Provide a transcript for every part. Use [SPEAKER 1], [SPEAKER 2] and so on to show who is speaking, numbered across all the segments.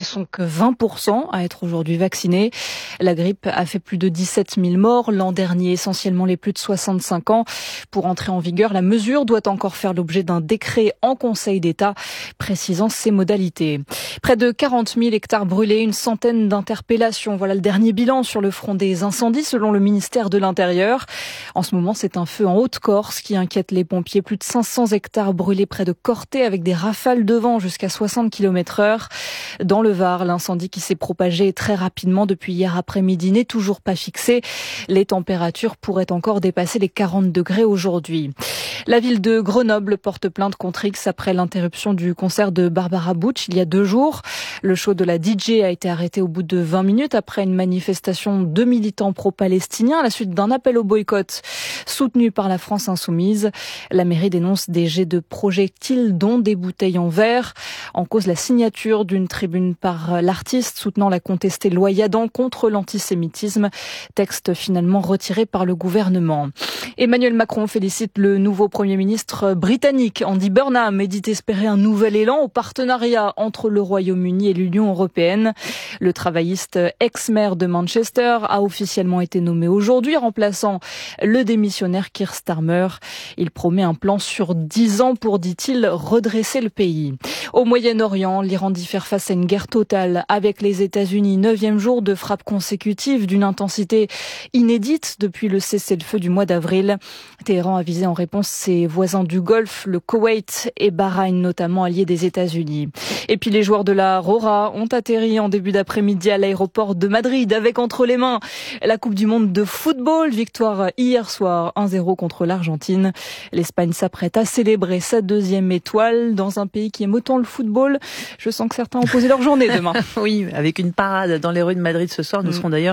[SPEAKER 1] sont que 20% à être aujourd'hui vaccinés. La grippe a fait plus de 17 000 morts l'an dernier, essentiellement les plus de 65 ans. Pour entrer en vigueur, la mesure doit encore faire l'objet d'un décret en Conseil d'État précisant ses modalités. Près de 40 000 hectares brûlés, une centaine d'interpellations. Voilà le dernier bilan sur le front des incendies selon le ministère de l'Intérieur. En ce moment, c'est un feu en Haute-Corse qui inquiète les pompiers. Plus de 500 hectares brûlés près de Corté avec des rafales de vent jusqu'à 60 km/h. Dans le Var, l'incendie qui s'est propagé très rapidement depuis hier après-midi n'est toujours pas fixé. Les températures pourraient encore dépasser les 40 degrés aujourd'hui. La ville de Grenoble porte plainte contre X après l'interruption du concert de Barbara Butch il y a 2 jours. Le show de la DJ a été arrêté au bout de 20 minutes après une manifestation de militants pro-palestiniens à la suite d'un appel au boycott soutenu par la France insoumise. La mairie dénonce des jets de projectiles dont des bouteilles en verre. En cause la signature d'une tribune par l'artiste soutenant la contestée loi Yadan contre l'antisémitisme. Texte finalement retiré par le gouvernement. Emmanuel Macron félicite le nouveau Premier ministre britannique Andy Burnham et dit espérer un nouvel élan au partenariat entre le Royaume-Uni et l'Union européenne. Le travailliste ex-maire de Manchester a officiellement été nommé aujourd'hui, remplaçant le démissionnaire Keir Starmer. Il promet un plan sur 10 ans pour, dit-il, redresser le pays. Au Moyen-Orient, l'Iran dit faire face à une guerre totale avec les États-Unis. 9e jour de frappes consécutives d'une intensité inédite depuis le cessez-le-feu du mois d'avril. Téhéran a visé en réponse ses voisins du Golfe, le Koweït et Bahreïn, notamment alliés des États-Unis. Et puis les joueurs de la Rora ont atterri en début d'après-midi à l'aéroport de Madrid avec entre les mains la Coupe du Monde de football. Victoire hier soir 1-0 contre l'Argentine. L'Espagne s'apprête à célébrer sa 2e étoile dans un pays qui aime autant le football. Je sens que certains ont posé leur journée demain.
[SPEAKER 2] Oui, avec une parade dans les rues de Madrid ce soir. Nous serons d'ailleurs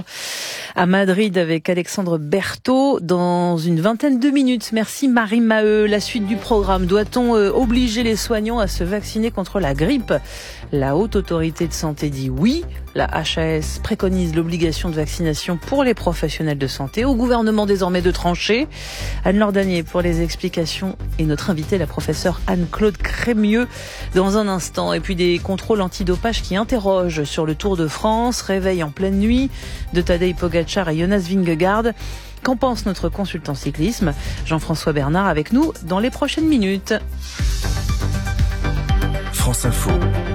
[SPEAKER 2] à Madrid avec Alexandre Berthaud dans une vingtaine de minutes. Merci Marie Maheu. La suite du programme. Doit-on obliger les soignants à se vacciner contre la grippe ? La Haute Autorité de Santé dit oui. La HAS préconise l'obligation de vaccination pour les professionnels de santé. Au gouvernement désormais de trancher. Anne-Laure Danier pour les explications et notre invitée, la professeure Anne-Claude Crémieux, dans un instant. Et puis des contrôles antidopage qui interrogent sur le Tour de France. Réveil en pleine nuit de Tadej Pogačar et Jonas Vingegaard. Qu'en pense notre consultant cyclisme, Jean-François Bernard, avec nous dans les prochaines minutes.
[SPEAKER 3] France Info.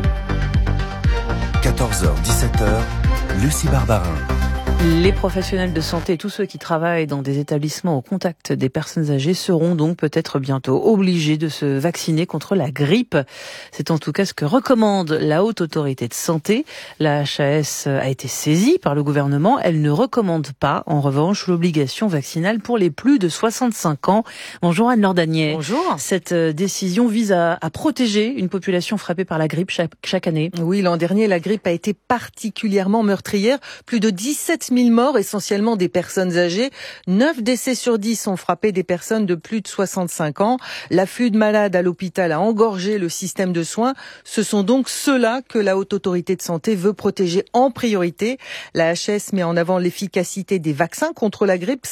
[SPEAKER 3] 14h-17h, Lucie Barbarin.
[SPEAKER 2] Les professionnels de santé et tous ceux qui travaillent dans des établissements au contact des personnes âgées seront donc peut-être bientôt obligés de se vacciner contre la grippe. C'est en tout cas ce que recommande la Haute Autorité de Santé. La HAS a été saisie par le gouvernement. Elle ne recommande pas, en revanche, l'obligation vaccinale pour les plus de 65 ans. Bonjour Anne-Laure Danier.
[SPEAKER 4] Bonjour.
[SPEAKER 2] Cette décision vise à protéger une population frappée par la grippe chaque année.
[SPEAKER 4] Oui, l'an dernier, la grippe a été particulièrement meurtrière. Plus de 17 000 morts, essentiellement des personnes âgées. 9 décès sur 10 ont frappé des personnes de plus de 65 ans. L'afflux de malades à l'hôpital a engorgé le système de soins. Ce sont donc ceux-là que la Haute Autorité de Santé veut protéger en priorité. La HAS met en avant l'efficacité des vaccins contre la grippe,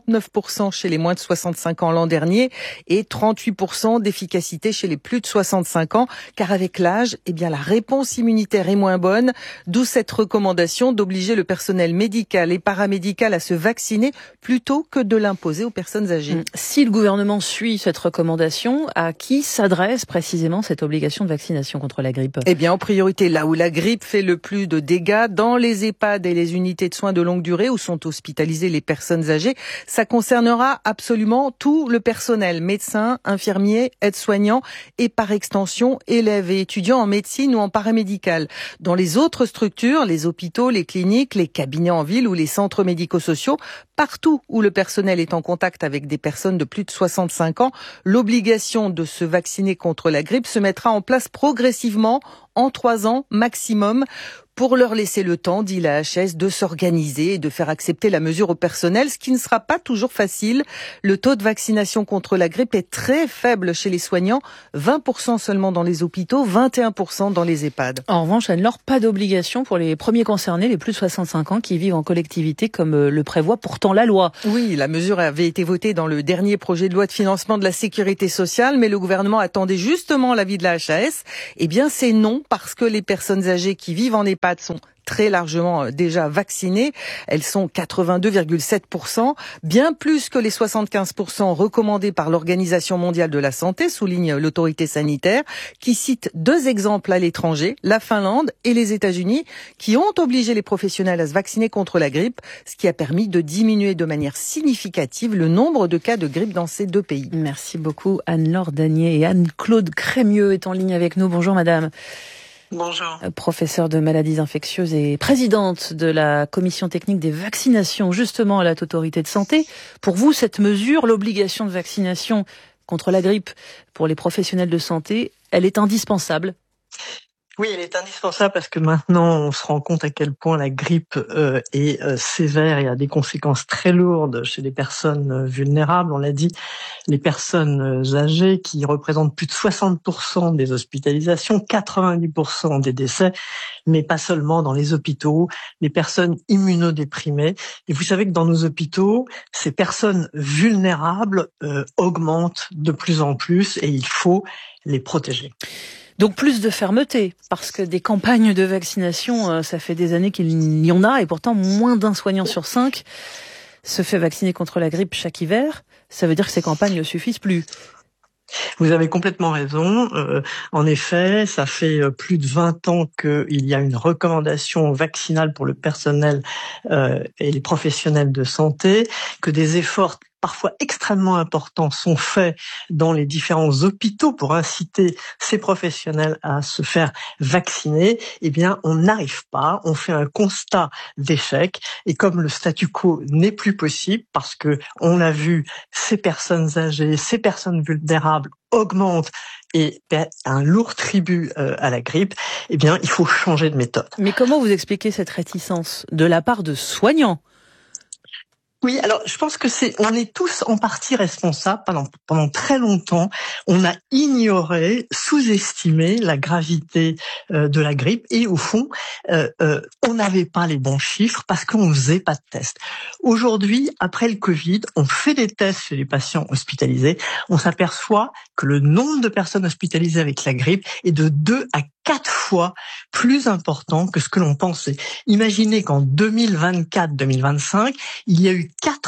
[SPEAKER 4] 59% chez les moins de 65 ans l'an dernier et 38% d'efficacité chez les plus de 65 ans. Car avec l'âge, la réponse immunitaire est moins bonne. D'où cette recommandation d'obliger le personnel médical et paramédical à se vacciner plutôt que de l'imposer aux personnes âgées.
[SPEAKER 2] Si le gouvernement suit cette recommandation, à qui s'adresse précisément cette obligation de vaccination contre la grippe ?
[SPEAKER 4] En priorité, là où la grippe fait le plus de dégâts, dans les EHPAD et les unités de soins de longue durée où sont hospitalisées les personnes âgées, ça concernera absolument tout le personnel, médecins, infirmiers, aides-soignants et par extension, élèves et étudiants en médecine ou en paramédical. Dans les autres structures, les hôpitaux, les cliniques, les cabinets en ville ou les centres médico-sociaux, partout où le personnel est en contact avec des personnes de plus de 65 ans, l'obligation de se vacciner contre la grippe se mettra en place progressivement en 3 ans maximum pour leur laisser le temps, dit la HAS, de s'organiser et de faire accepter la mesure au personnel, ce qui ne sera pas toujours facile. Le taux de vaccination contre la grippe est très faible chez les soignants, 20% seulement dans les hôpitaux, 21% dans les EHPAD.
[SPEAKER 2] En revanche, Anne-Laure, pas d'obligation pour les premiers concernés, les plus de 65 ans qui vivent en collectivité comme le prévoit pourtant la loi.
[SPEAKER 4] Oui, la mesure avait été votée dans le dernier projet de loi de financement de la sécurité sociale, mais le gouvernement attendait justement l'avis de la HAS. C'est non, parce que les personnes âgées qui vivent en EHPAD EHPAD sont très largement déjà vaccinées. Elles sont 82,7%, bien plus que les 75% recommandés par l'Organisation mondiale de la santé, souligne l'autorité sanitaire, qui cite 2 exemples à l'étranger, la Finlande et les États-Unis, qui ont obligé les professionnels à se vacciner contre la grippe, ce qui a permis de diminuer de manière significative le nombre de cas de grippe dans ces 2 pays.
[SPEAKER 2] Merci beaucoup Anne-Laure Danier, et Anne-Claude Crémieux est en ligne avec nous. Bonjour madame.
[SPEAKER 5] Bonjour.
[SPEAKER 2] Professeure de maladies infectieuses et présidente de la commission technique des vaccinations, justement à la Haute Autorité de Santé. Pour vous, cette mesure, l'obligation de vaccination contre la grippe pour les professionnels de santé, elle est indispensable?
[SPEAKER 5] Oui, elle est indispensable parce que maintenant, on se rend compte à quel point la grippe est sévère et a des conséquences très lourdes chez les personnes vulnérables. On l'a dit, les personnes âgées qui représentent plus de 60% des hospitalisations, 90% des décès, mais pas seulement dans les hôpitaux, les personnes immunodéprimées. Et vous savez que dans nos hôpitaux, ces personnes vulnérables augmentent de plus en plus et il faut les protéger.
[SPEAKER 2] Donc plus de fermeté, parce que des campagnes de vaccination, ça fait des années qu'il y en a, et pourtant moins d'un soignant sur 5 se fait vacciner contre la grippe chaque hiver. Ça veut dire que ces campagnes ne suffisent plus.
[SPEAKER 5] Vous avez complètement raison. En effet, ça fait plus de 20 ans qu'il y a une recommandation vaccinale pour le personnel et les professionnels de santé, que des efforts parfois extrêmement importants sont faits dans les différents hôpitaux pour inciter ces professionnels à se faire vacciner. Eh bien, on n'arrive pas, on fait un constat d'échec, et comme le statu quo n'est plus possible, parce que on a vu ces personnes âgées, ces personnes vulnérables augmentent et paient un lourd tribut à la grippe, eh bien, il faut changer de méthode.
[SPEAKER 2] Mais comment vous expliquez cette réticence de la part de soignants ?
[SPEAKER 5] Oui, alors je pense que on est tous en partie responsables. Pendant très longtemps, on a ignoré, sous-estimé la gravité de la grippe, et au fond, on n'avait pas les bons chiffres parce qu'on faisait pas de tests. Aujourd'hui, après le Covid, on fait des tests chez les patients hospitalisés. On s'aperçoit que le nombre de personnes hospitalisées avec la grippe est de 2 à 4 fois plus important que ce que l'on pensait. Imaginez qu'en 2024-2025, il y a eu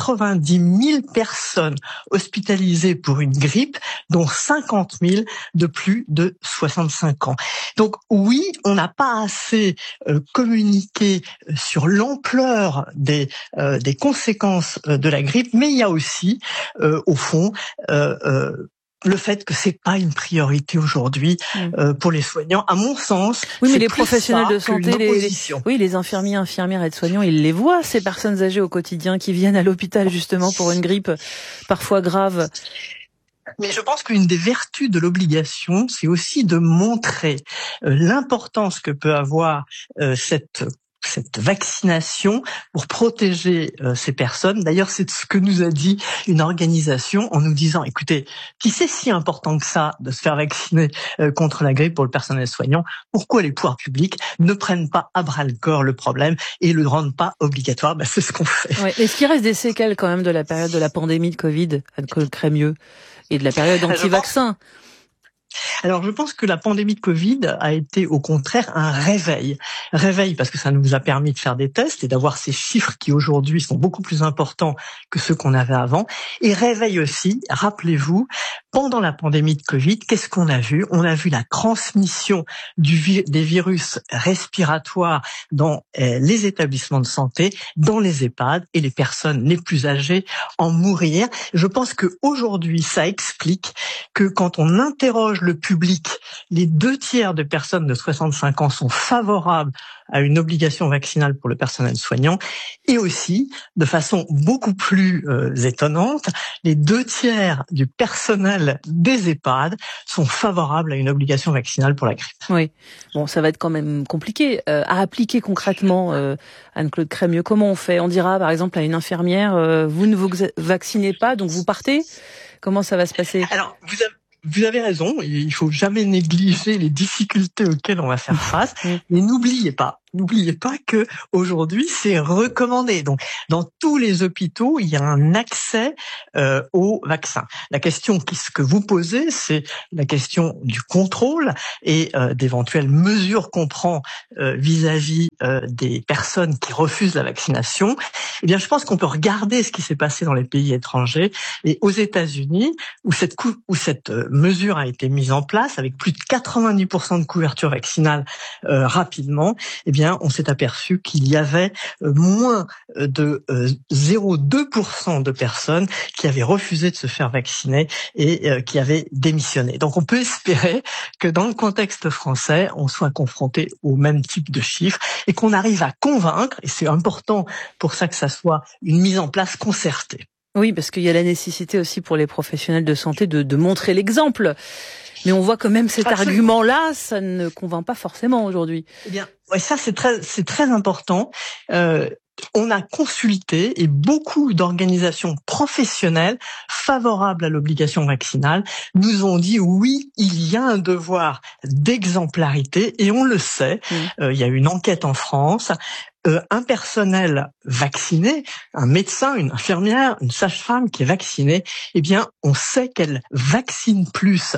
[SPEAKER 5] 90 000 personnes hospitalisées pour une grippe, dont 50 000 de plus de 65 ans. Donc oui, on n'a pas assez communiqué sur l'ampleur des conséquences de la grippe, mais il y a aussi, au fond, le fait que c'est pas une priorité aujourd'hui pour les soignants, à mon sens.
[SPEAKER 2] Oui, mais les professionnels de santé, les infirmiers, infirmières, aides-soignants, ils les voient, ces personnes âgées au quotidien qui viennent à l'hôpital justement pour une grippe parfois grave.
[SPEAKER 5] Mais je pense qu'une des vertus de l'obligation, c'est aussi de montrer l'importance que peut avoir cette vaccination pour protéger ces personnes. D'ailleurs, c'est ce que nous a dit une organisation en nous disant, écoutez, si c'est si important que ça de se faire vacciner contre la grippe pour le personnel soignant, pourquoi les pouvoirs publics ne prennent pas à bras-le-corps le problème et le rendent pas obligatoire? C'est ce qu'on fait.
[SPEAKER 2] Ouais. Est-ce qu'il reste des séquelles quand même de la période de la pandémie de Covid, Anne-Claude Crémieux, et de la période anti-vaccin?
[SPEAKER 5] Alors, je pense que la pandémie de Covid a été au contraire un réveil. Réveil parce que ça nous a permis de faire des tests et d'avoir ces chiffres qui aujourd'hui sont beaucoup plus importants que ceux qu'on avait avant. Et réveil aussi, rappelez-vous, pendant la pandémie de Covid, qu'est-ce qu'on a vu? On a vu la transmission des virus respiratoires dans les établissements de santé, dans les EHPAD, et les personnes les plus âgées en mourir. Je pense que aujourd'hui, ça explique que quand on interroge le public, les 2/3 de personnes de 65 ans sont favorables à une obligation vaccinale pour le personnel soignant, et aussi, de façon beaucoup plus étonnante, les 2/3 du personnel des EHPAD sont favorables à une obligation vaccinale pour la grippe.
[SPEAKER 2] Oui, bon, ça va être quand même compliqué à appliquer concrètement, Anne-Claude Crémieux. Comment on fait? On dira par exemple à une infirmière, vous ne vous vaccinez pas, donc vous partez? Comment ça va se passer?
[SPEAKER 5] Alors, vous avez raison, il faut jamais négliger les difficultés auxquelles on va faire face, mais n'oubliez pas, n'oubliez pas que aujourd'hui c'est recommandé. Donc, dans tous les hôpitaux, il y a un accès au vaccin. La question que vous posez, c'est la question du contrôle et d'éventuelles mesures qu'on prend vis-à-vis des personnes qui refusent la vaccination. Eh bien, je pense qu'on peut regarder ce qui s'est passé dans les pays étrangers et aux États-Unis, où cette mesure a été mise en place avec plus de 90% de couverture vaccinale rapidement. Eh bien, on s'est aperçu qu'il y avait moins de 0,2% de personnes qui avaient refusé de se faire vacciner et qui avaient démissionné. Donc, on peut espérer que dans le contexte français, on soit confronté au même type de chiffres et qu'on arrive à convaincre, et c'est important pour ça que ça soit une mise en place concertée.
[SPEAKER 2] Oui, parce qu'il y a la nécessité aussi pour les professionnels de santé de montrer l'exemple. Mais on voit que même cet argument-là, ça ne convainc pas forcément aujourd'hui.
[SPEAKER 5] Eh bien, ouais, ça c'est très important. On a consulté et beaucoup d'organisations professionnelles favorables à l'obligation vaccinale nous ont dit oui, il y a un devoir d'exemplarité et on le sait. Il y a une enquête en France. Un personnel vacciné, un médecin, une infirmière, une sage-femme qui est vaccinée, eh bien, on sait qu'elle vaccine plus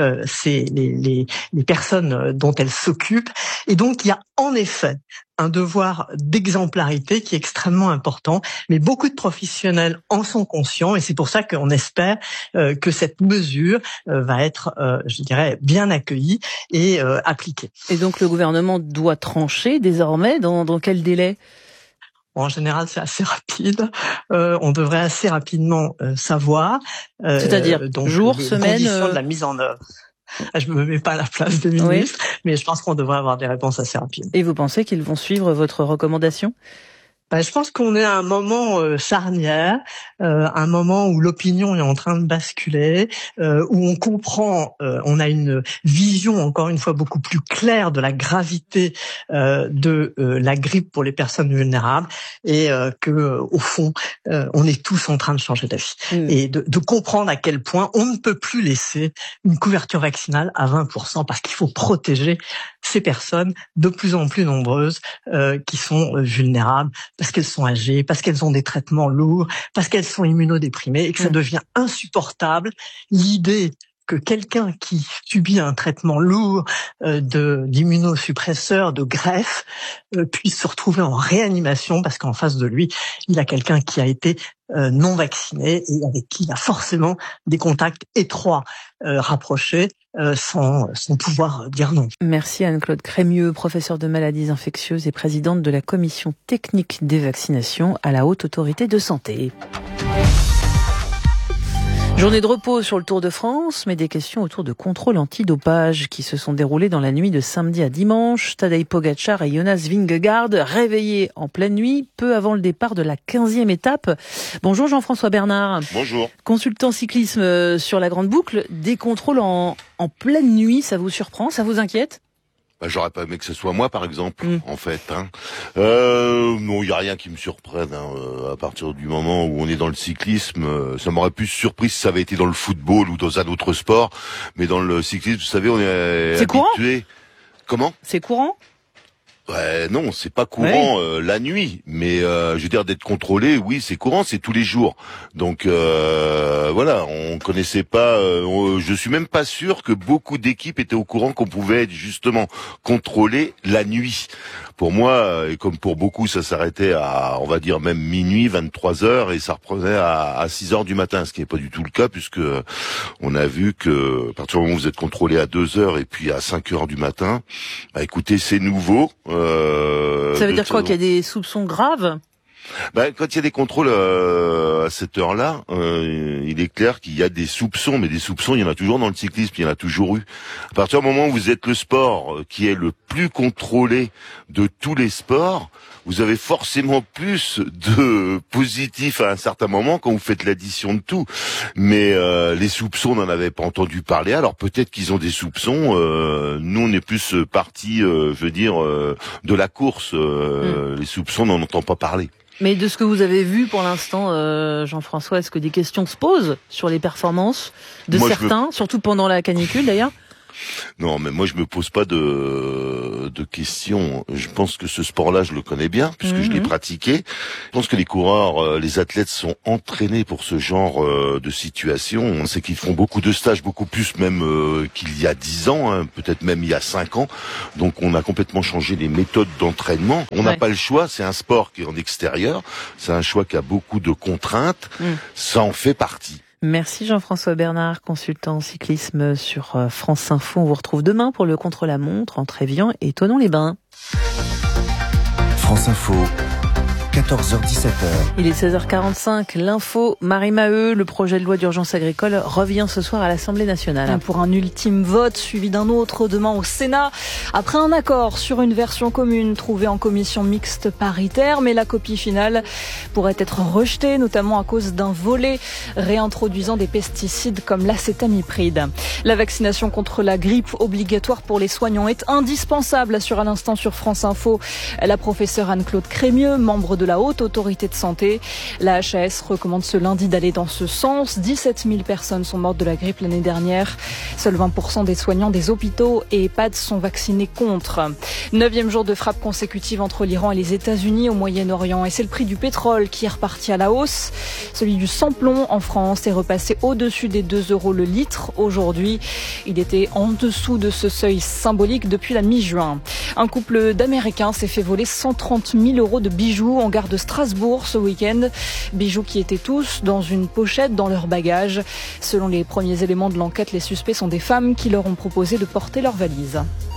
[SPEAKER 5] les personnes dont elle s'occupe. Et donc, il y a en effet un devoir d'exemplarité qui est extrêmement important, mais beaucoup de professionnels en sont conscients et c'est pour ça qu'on espère que cette mesure va être, je dirais, bien accueillie et appliquée.
[SPEAKER 2] Et donc le gouvernement doit trancher désormais dans quel délai ?
[SPEAKER 5] En général, c'est assez rapide. On devrait assez rapidement savoir.
[SPEAKER 2] C'est-à-dire
[SPEAKER 5] donc,
[SPEAKER 2] jours,
[SPEAKER 5] les
[SPEAKER 2] semaines
[SPEAKER 5] conditions de la mise en œuvre. Je me mets pas à la place des ministres, mais je pense qu'on devrait avoir des réponses assez rapides.
[SPEAKER 2] Et vous pensez qu'ils vont suivre votre recommandation ?
[SPEAKER 5] Je pense qu'on est à un moment charnière, un moment où l'opinion est en train de basculer, où on comprend, on a une vision encore une fois beaucoup plus claire de la gravité de la grippe pour les personnes vulnérables et que au fond, on est tous en train de changer d'avis et de comprendre à quel point on ne peut plus laisser une couverture vaccinale à 20% parce qu'il faut protéger ces personnes de plus en plus nombreuses qui sont vulnérables parce qu'elles sont âgées, parce qu'elles ont des traitements lourds, parce qu'elles sont immunodéprimées et que ça devient insupportable l'idée que quelqu'un qui subit un traitement lourd d'immunosuppresseur, de greffe, puisse se retrouver en réanimation parce qu'en face de lui, il a quelqu'un qui a été non vacciné et avec qui il a forcément des contacts étroits, rapprochés, sans pouvoir dire non.
[SPEAKER 2] Merci Anne-Claude Crémieux, professeure de maladies infectieuses et présidente de la commission technique des vaccinations à la Haute Autorité de Santé. Journée de repos sur le Tour de France, mais des questions autour de contrôles antidopage qui se sont déroulés dans la nuit de samedi à dimanche. Tadej Pogačar et Jonas Vingegaard réveillés en pleine nuit, peu avant le départ de la 15e étape. Bonjour Jean-François Bernard.
[SPEAKER 6] Bonjour.
[SPEAKER 2] Consultant cyclisme sur la Grande Boucle, des contrôles en pleine nuit, ça vous surprend, ça vous inquiète ?
[SPEAKER 6] J'aurais pas aimé que ce soit moi, par exemple, en fait. Non, il y a rien qui me surprenne. À partir du moment où on est dans le cyclisme, ça m'aurait plus surpris si ça avait été dans le football ou dans un autre sport. Mais dans le cyclisme, vous savez, on est habitué.
[SPEAKER 2] Courant ?
[SPEAKER 6] Comment ?
[SPEAKER 2] C'est courant ?
[SPEAKER 6] Ouais, non, c'est pas courant la nuit, mais je veux dire d'être contrôlé, oui, c'est courant, c'est tous les jours. Donc voilà, on connaissait pas. Je suis même pas sûr que beaucoup d'équipes étaient au courant qu'on pouvait être justement contrôlé la nuit. Pour moi, et comme pour beaucoup, ça s'arrêtait à, on va dire même minuit, 23h, et ça reprenait à 6h du matin, ce qui n'est pas du tout le cas, puisque on a vu que à partir du moment où vous êtes contrôlé à 2h et puis à 5h du matin, écoutez, c'est nouveau.
[SPEAKER 2] Ça veut dire quoi, qu'il y a des soupçons graves ?
[SPEAKER 6] Quand il y a des contrôles à cette heure-là, il est clair qu'il y a des soupçons, mais des soupçons, il y en a toujours dans le cyclisme, il y en a toujours eu. À partir du moment où vous êtes le sport qui est le plus contrôlé de tous les sports, vous avez forcément plus de positifs à un certain moment quand vous faites l'addition de tout. Mais les soupçons, on n'en avait pas entendu parler. Alors peut-être qu'ils ont des soupçons. Nous, on est plus partie, de la course. Les soupçons, on n'en entend pas parler.
[SPEAKER 2] Mais de ce que vous avez vu pour l'instant, Jean-François, est-ce que des questions se posent sur les performances de certains, surtout pendant la canicule d'ailleurs ?
[SPEAKER 6] Non, mais moi je me pose pas de questions. Je pense que ce sport-là, je le connais bien puisque je l'ai pratiqué. Je pense que les coureurs, les athlètes sont entraînés pour ce genre de situation. On sait qu'ils font beaucoup de stages, beaucoup plus même qu'il y a 10 ans, hein, peut-être même il y a 5 ans. Donc on a complètement changé les méthodes d'entraînement. On n'a pas le choix. C'est un sport qui est en extérieur. C'est un choix qui a beaucoup de contraintes. Ça en fait partie.
[SPEAKER 2] Merci Jean-François Bernard, consultant en cyclisme sur France Info. On vous retrouve demain pour le contre-la-montre entre Évian et Thonon-les-Bains.
[SPEAKER 3] France Info, 14h-17h.
[SPEAKER 2] Il est 16h45, l'info, Marie Maheu, le projet de loi d'urgence agricole revient ce soir à l'Assemblée nationale.
[SPEAKER 1] Pour un ultime vote suivi d'un autre demain au Sénat. Après un accord sur une version commune trouvée en commission mixte paritaire, mais la copie finale pourrait être rejetée, notamment à cause d'un volet réintroduisant des pesticides comme l'acétamipride. La vaccination contre la grippe obligatoire pour les soignants est indispensable, assure à l'instant sur France Info la professeure Anne-Claude Crémieux, membre de la Haute Autorité de Santé. La HAS recommande ce lundi d'aller dans ce sens. 17 000 personnes sont mortes de la grippe l'année dernière. Seuls 20% des soignants des hôpitaux et EHPAD sont vaccinés contre. 9e jour de frappe consécutive entre l'Iran et les États-Unis au Moyen-Orient. Et c'est le prix du pétrole qui est reparti à la hausse. Celui du sans-plomb en France est repassé au-dessus des 2 € le litre aujourd'hui. Il était en dessous de ce seuil symbolique depuis la mi-juin. Un couple d'Américains s'est fait voler 130 000 € de bijoux en gare de Strasbourg ce week-end. Bijoux qui étaient tous dans une pochette dans leur bagage. Selon les premiers éléments de l'enquête, les suspects sont des femmes qui leur ont proposé de porter leurs valises.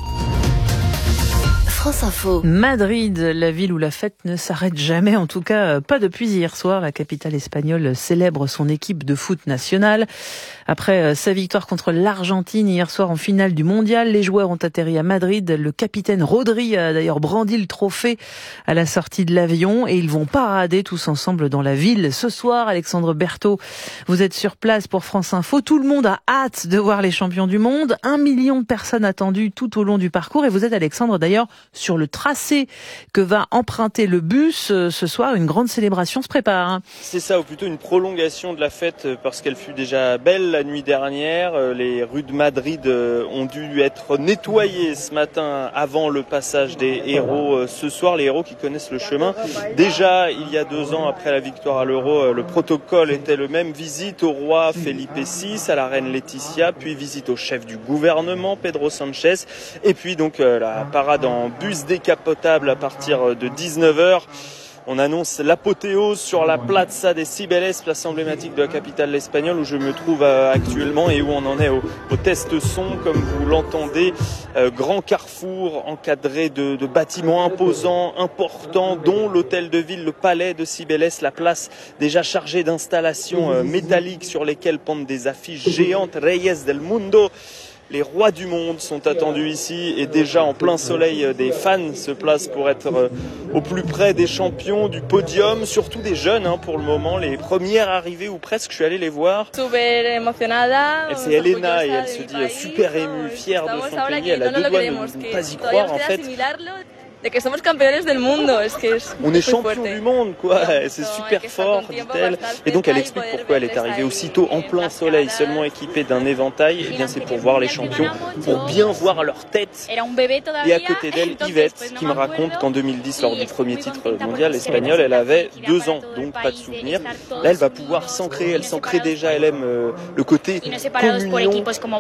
[SPEAKER 2] France Info. Madrid, la ville où la fête ne s'arrête jamais, en tout cas pas depuis hier soir. La capitale espagnole célèbre son équipe de foot nationale. Après sa victoire contre l'Argentine hier soir en finale du mondial, les joueurs ont atterri à Madrid. Le capitaine Rodri a d'ailleurs brandi le trophée à la sortie de l'avion et ils vont parader tous ensemble dans la ville. Ce soir, Alexandre Berthaud, vous êtes sur place pour France Info. Tout le monde a hâte de voir les champions du monde. 1 million de personnes attendues tout au long du parcours et vous êtes, Alexandre, d'ailleurs sur le tracé que va emprunter le bus. Ce soir, une grande célébration se prépare.
[SPEAKER 7] C'est ça, ou plutôt une prolongation de la fête parce qu'elle fut déjà belle la nuit dernière. Les rues de Madrid ont dû être nettoyées ce matin avant le passage des héros ce soir. Les héros qui connaissent le chemin. Déjà, il y a 2 ans, après la victoire à l'Euro, le protocole était le même. Visite au roi Felipe VI, à la reine Laetitia, puis visite au chef du gouvernement, Pedro Sanchez. Et puis donc la parade en bus décapotable à partir de 19h. On annonce l'apothéose sur la Plaza de Cibeles, place emblématique de la capitale espagnole où je me trouve actuellement et où on en est au test son, comme vous l'entendez. Grand carrefour encadré de bâtiments imposants, importants, dont l'hôtel de ville, le palais de Cibeles, la place déjà chargée d'installations métalliques sur lesquelles pendent des affiches géantes, Reyes del Mundo. Les rois du monde sont attendus ici et déjà en plein soleil, des fans se placent pour être au plus près des champions, du podium, surtout des jeunes pour le moment, les premières arrivées ou presque, je suis allé les voir. C'est Elena et elle se dit super émue, fière de son pays, elle a 2 doigts de ne pas y croire en fait. On est champion du monde, quoi. C'est super fort, dit-elle. Et donc elle explique pourquoi elle est arrivée aussitôt en plein soleil, seulement équipée d'un éventail. Eh bien, c'est pour voir les champions, pour bien voir leur tête. Et à côté d'elle, Yvette, qui me raconte qu'en 2010, lors du premier titre mondial espagnol, elle avait 2 ans, donc pas de souvenir. Là, elle va pouvoir s'ancrer. Elle s'ancre déjà. Elle aime le côté communion.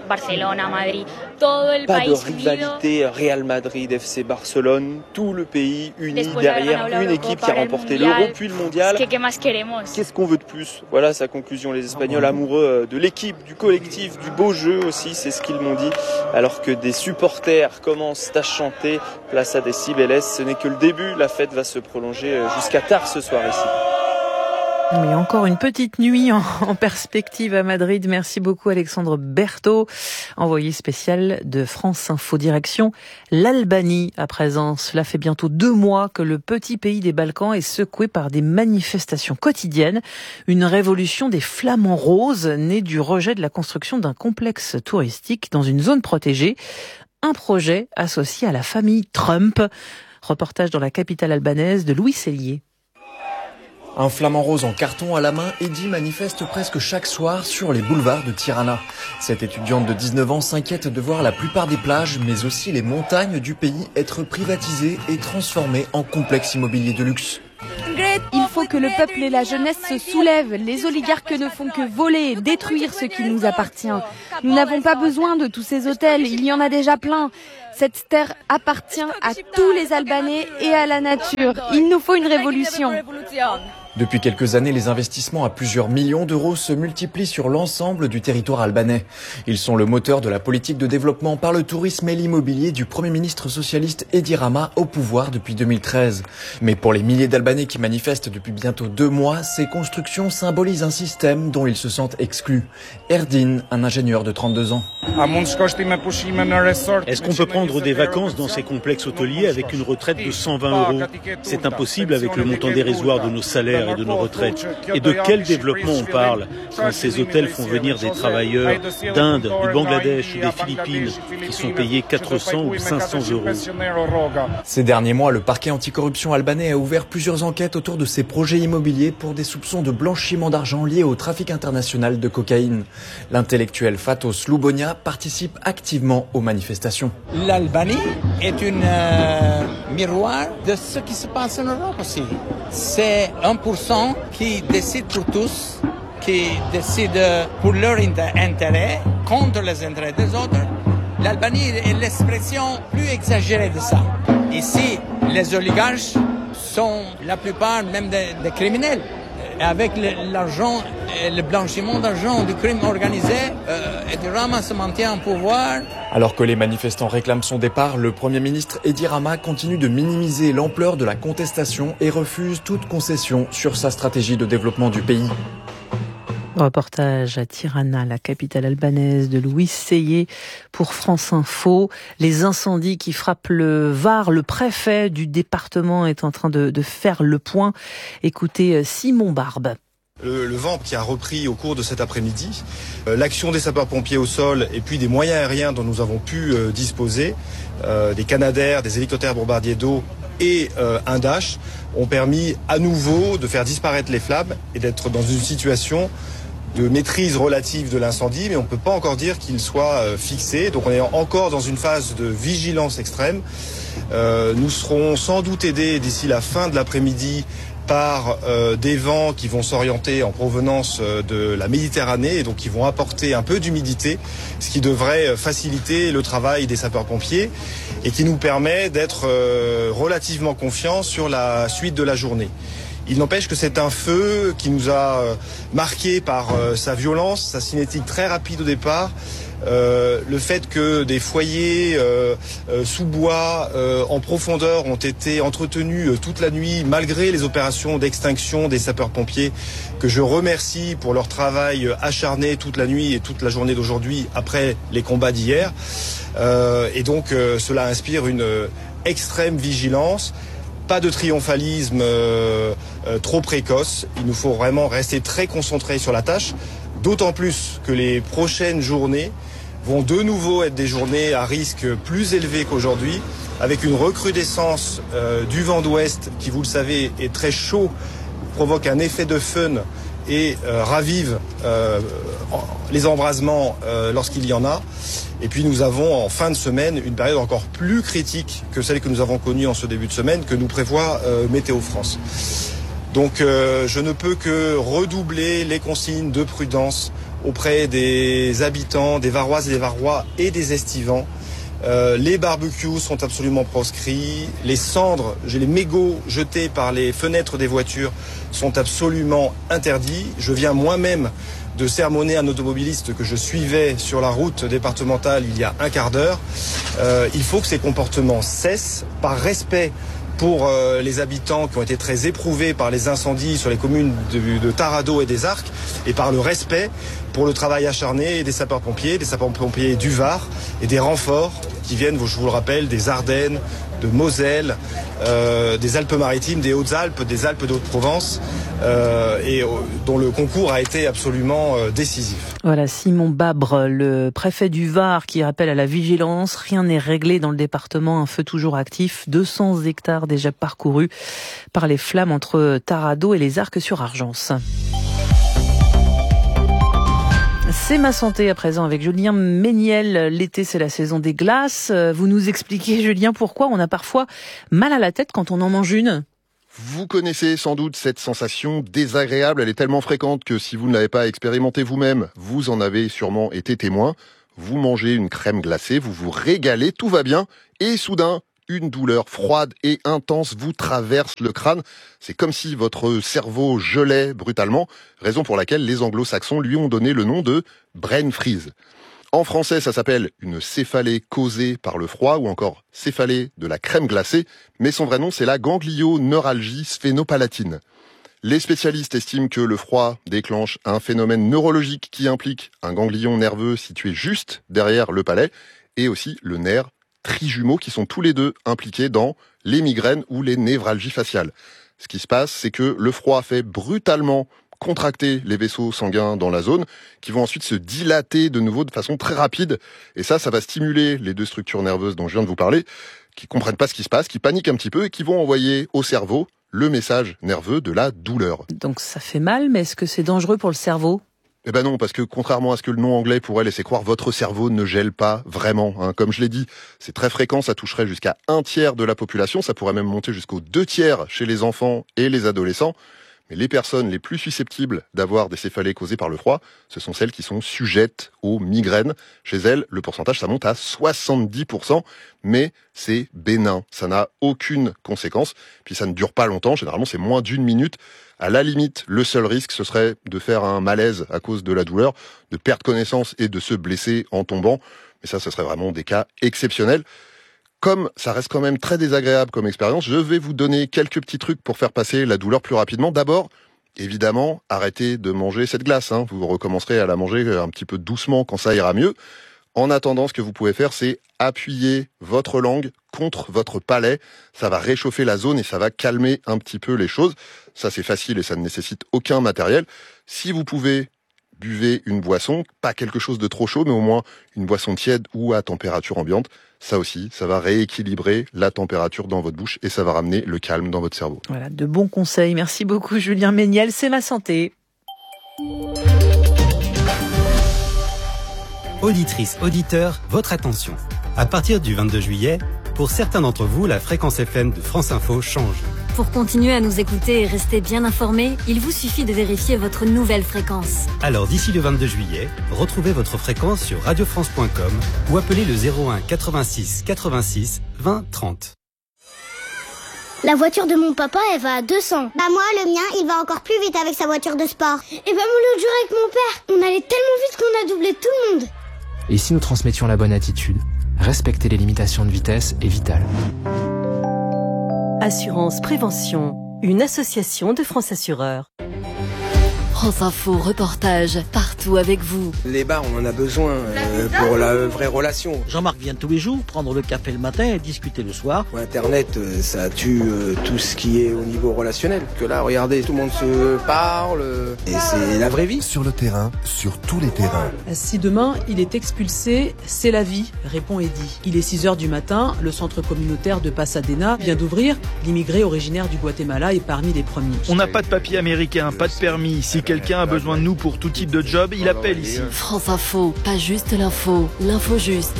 [SPEAKER 7] Pas de rivalité Real Madrid, FC Barcelone. Tout le pays uni derrière une équipe qui a remporté l'Euro puis le Mondial. Qu'est-ce qu'on veut de plus? Voilà sa conclusion. Les Espagnols amoureux de l'équipe, du collectif, du beau jeu aussi, c'est ce qu'ils m'ont dit. Alors que des supporters commencent à chanter Plaza de Cibeles, ce n'est que le début. La fête va se prolonger jusqu'à tard ce soir ici.
[SPEAKER 2] Oui, encore une petite nuit en perspective à Madrid. Merci beaucoup Alexandre Berthaud, envoyé spécial de France Info. Direction l'Albanie à présent. Cela fait bientôt 2 mois que le petit pays des Balkans est secoué par des manifestations quotidiennes. Une révolution des flamants roses née du rejet de la construction d'un complexe touristique dans une zone protégée. Un projet associé à la famille Trump. Reportage dans la capitale albanaise de Louis Sellier.
[SPEAKER 8] Un flamant rose en carton à la main, Eddie manifeste presque chaque soir sur les boulevards de Tirana. Cette étudiante de 19 ans s'inquiète de voir la plupart des plages, mais aussi les montagnes du pays être privatisées et transformées en complexes immobiliers de luxe.
[SPEAKER 9] Il faut que le peuple et la jeunesse se soulèvent. Les oligarques ne font que voler et détruire ce qui nous appartient. Nous n'avons pas besoin de tous ces hôtels, il y en a déjà plein. Cette terre appartient à tous les Albanais et à la nature. Il nous faut une révolution.
[SPEAKER 8] Depuis quelques années, les investissements à plusieurs millions d'euros se multiplient sur l'ensemble du territoire albanais. Ils sont le moteur de la politique de développement par le tourisme et l'immobilier du Premier ministre socialiste Edi Rama au pouvoir depuis 2013. Mais pour les milliers d'Albanais qui manifestent depuis bientôt 2 mois, ces constructions symbolisent un système dont ils se sentent exclus. Erdin, un ingénieur de 32 ans.
[SPEAKER 10] Est-ce qu'on peut prendre des vacances dans ces complexes hôteliers avec une retraite de 120 €? C'est impossible avec le montant dérisoire de nos salaires et de nos retraites. Et de quel développement on parle quand ces hôtels font venir des travailleurs d'Inde, du Bangladesh ou des Philippines qui sont payés 400 ou 500 €?
[SPEAKER 8] Ces derniers mois, le parquet anticorruption albanais a ouvert plusieurs enquêtes autour de ces projets immobiliers pour des soupçons de blanchiment d'argent liés au trafic international de cocaïne. L'intellectuel Fatos Lubonia participe activement aux manifestations.
[SPEAKER 11] L'Albanie est un miroir de ce qui se passe en Europe aussi. C'est 1% qui décide pour tous, qui décide pour leur intérêt, contre les intérêts des autres. L'Albanie est l'expression plus exagérée de ça. Ici, les oligarches sont la plupart même des criminels. Avec l'argent, le blanchiment d'argent du crime organisé, Edi Rama se maintient au pouvoir.
[SPEAKER 8] Alors que les manifestants réclament son départ, le Premier ministre Edi Rama continue de minimiser l'ampleur de la contestation et refuse toute concession sur sa stratégie de développement du pays.
[SPEAKER 2] Reportage à Tirana, la capitale albanaise, de Louis Seyé pour France Info. Les incendies qui frappent le Var, le préfet du département est en train de faire le point. Écoutez Simon Barbe.
[SPEAKER 12] Le vent qui a repris au cours de cet après-midi, l'action des sapeurs-pompiers au sol et puis des moyens aériens dont nous avons pu disposer, des Canadair, des hélicoptères bombardiers d'eau et un Dash, ont permis à nouveau de faire disparaître les flammes et d'être dans une situation de maîtrise relative de l'incendie, mais on ne peut pas encore dire qu'il soit fixé. Donc on est encore dans une phase de vigilance extrême. Nous serons sans doute aidés d'ici la fin de l'après-midi par des vents qui vont s'orienter en provenance de la Méditerranée et donc qui vont apporter un peu d'humidité, ce qui devrait faciliter le travail des sapeurs-pompiers et qui nous permet d'être relativement confiants sur la suite de la journée. Il n'empêche que c'est un feu qui nous a marqué par sa violence, sa cinétique très rapide au départ, le fait que des foyers sous bois en profondeur ont été entretenus toute la nuit malgré les opérations d'extinction des sapeurs-pompiers que je remercie pour leur travail acharné toute la nuit et toute la journée d'aujourd'hui après les combats d'hier. Et donc cela inspire une extrême vigilance. Pas de triomphalisme trop précoce. Il nous faut vraiment rester très concentrés sur la tâche. D'autant plus que les prochaines journées vont de nouveau être des journées à risque plus élevé qu'aujourd'hui, avec une recrudescence du vent d'ouest qui, vous le savez, est très chaud, provoque un effet de fun et ravive les embrasements lorsqu'il y en a. Et puis nous avons en fin de semaine une période encore plus critique que celle que nous avons connue en ce début de semaine, que nous prévoit Météo France. Donc je ne peux que redoubler les consignes de prudence auprès des habitants, des Varoises et des Varois et des estivants. Les barbecues sont absolument proscrits. Les cendres, les mégots jetés par les fenêtres des voitures sont absolument interdits. Je viens moi-même de sermonner un automobiliste que je suivais sur la route départementale il y a un quart d'heure. Il faut que ces comportements cessent par respect pour les habitants qui ont été très éprouvés par les incendies sur les communes de Tarado et des Arcs, et par le respect pour le travail acharné des sapeurs-pompiers du Var, et des renforts qui viennent, je vous le rappelle, des Ardennes, de Moselle, des Alpes-Maritimes, des Hautes-Alpes, des Alpes d'Haute-Provence, et dont le concours a été absolument décisif.
[SPEAKER 2] Voilà, Simon Babre, le préfet du Var, qui rappelle à la vigilance, rien n'est réglé dans le département, un feu toujours actif, 200 hectares déjà parcourus par les flammes entre Taradot et les Arcs-sur-Argence. C'est ma santé à présent avec Julien Méniel. L'été, c'est la saison des glaces. Vous nous expliquez, Julien, pourquoi on a parfois mal à la tête quand on en mange une ?
[SPEAKER 13] Vous connaissez sans doute cette sensation désagréable. Elle est tellement fréquente que si vous ne l'avez pas expérimentée vous-même, vous en avez sûrement été témoin. Vous mangez une crème glacée, vous vous régalez, tout va bien, et soudain, une douleur froide et intense vous traverse le crâne. C'est comme si votre cerveau gelait brutalement, raison pour laquelle les anglo-saxons lui ont donné le nom de brain freeze. En français, ça s'appelle une céphalée causée par le froid ou encore céphalée de la crème glacée, mais son vrai nom, c'est la ganglioneuralgie sphénopalatine. Les spécialistes estiment que le froid déclenche un phénomène neurologique qui implique un ganglion nerveux situé juste derrière le palais et aussi le nerf trijumeaux qui sont tous les deux impliqués dans les migraines ou les névralgies faciales. Ce qui se passe, c'est que le froid fait brutalement contracter les vaisseaux sanguins dans la zone, qui vont ensuite se dilater de nouveau de façon très rapide. Et ça va stimuler les deux structures nerveuses dont je viens de vous parler, qui comprennent pas ce qui se passe, qui paniquent un petit peu et qui vont envoyer au cerveau le message nerveux de la douleur.
[SPEAKER 2] Donc ça fait mal, mais est-ce que c'est dangereux pour le cerveau ?
[SPEAKER 13] Eh ben non, parce que contrairement à ce que le nom anglais pourrait laisser croire, votre cerveau ne gèle pas vraiment. Comme je l'ai dit, c'est très fréquent, ça toucherait jusqu'à 1/3 de la population, ça pourrait même monter jusqu'aux 2/3 chez les enfants et les adolescents. Mais les personnes les plus susceptibles d'avoir des céphalées causées par le froid, ce sont celles qui sont sujettes aux migraines. Chez elles, le pourcentage, ça monte à 70%, mais c'est bénin. Ça n'a aucune conséquence. Puis ça ne dure pas longtemps, généralement c'est moins d'1 minute. À la limite, le seul risque, ce serait de faire un malaise à cause de la douleur, de perdre connaissance et de se blesser en tombant. Mais ça, ce serait vraiment des cas exceptionnels. Comme ça reste quand même très désagréable comme expérience, je vais vous donner quelques petits trucs pour faire passer la douleur plus rapidement. D'abord, évidemment, arrêtez de manger cette glace. Vous recommencerez à la manger un petit peu doucement quand ça ira mieux. En attendant, ce que vous pouvez faire, c'est appuyer votre langue contre votre palais. Ça va réchauffer la zone et ça va calmer un petit peu les choses. Ça, c'est facile et ça ne nécessite aucun matériel. Si vous pouvez, buvez une boisson, pas quelque chose de trop chaud, mais au moins une boisson tiède ou à température ambiante. Ça aussi, ça va rééquilibrer la température dans votre bouche et ça va ramener le calme dans votre cerveau.
[SPEAKER 2] Voilà, de bons conseils. Merci beaucoup, Julien Méniel. C'est ma santé.
[SPEAKER 14] Auditrices, auditeurs, votre attention. À partir du 22 juillet, pour certains d'entre vous, la fréquence FM de France Info change.
[SPEAKER 15] Pour continuer à nous écouter et rester bien informés, il vous suffit de vérifier votre nouvelle fréquence.
[SPEAKER 14] Alors d'ici le 22 juillet, retrouvez votre fréquence sur radiofrance.com ou appelez le 01 86 86 20 30.
[SPEAKER 16] La voiture de mon papa, elle va à 200.
[SPEAKER 17] Bah moi, le mien, il va encore plus vite avec sa voiture de sport.
[SPEAKER 16] Et bah moi, l'autre jour avec mon père, on allait tellement vite qu'on a doublé tout le monde.
[SPEAKER 18] Et si nous transmettions la bonne attitude, respecter les limitations de vitesse est vital.
[SPEAKER 19] Assurance Prévention, une association de France Assureurs.
[SPEAKER 15] France Info, reportage, partout avec vous.
[SPEAKER 20] Les bars, on en a besoin pour la vraie relation.
[SPEAKER 21] Jean-Marc vient tous les jours prendre le café le matin et discuter le soir.
[SPEAKER 20] Internet, ça tue tout ce qui est au niveau relationnel. Que là, regardez, tout le monde se parle et c'est la vraie vie.
[SPEAKER 3] Sur le terrain, sur tous les terrains.
[SPEAKER 22] Si demain, il est expulsé, c'est la vie, répond Eddy. Il est 6h du matin, le centre communautaire de Pasadena vient d'ouvrir. L'immigré originaire du Guatemala est parmi les premiers.
[SPEAKER 23] On n'a pas de papier américain, pas de permis. Si quelqu'un a besoin de nous pour tout type de job, il appelle ici.
[SPEAKER 15] France Info, pas juste l'info, l'info juste.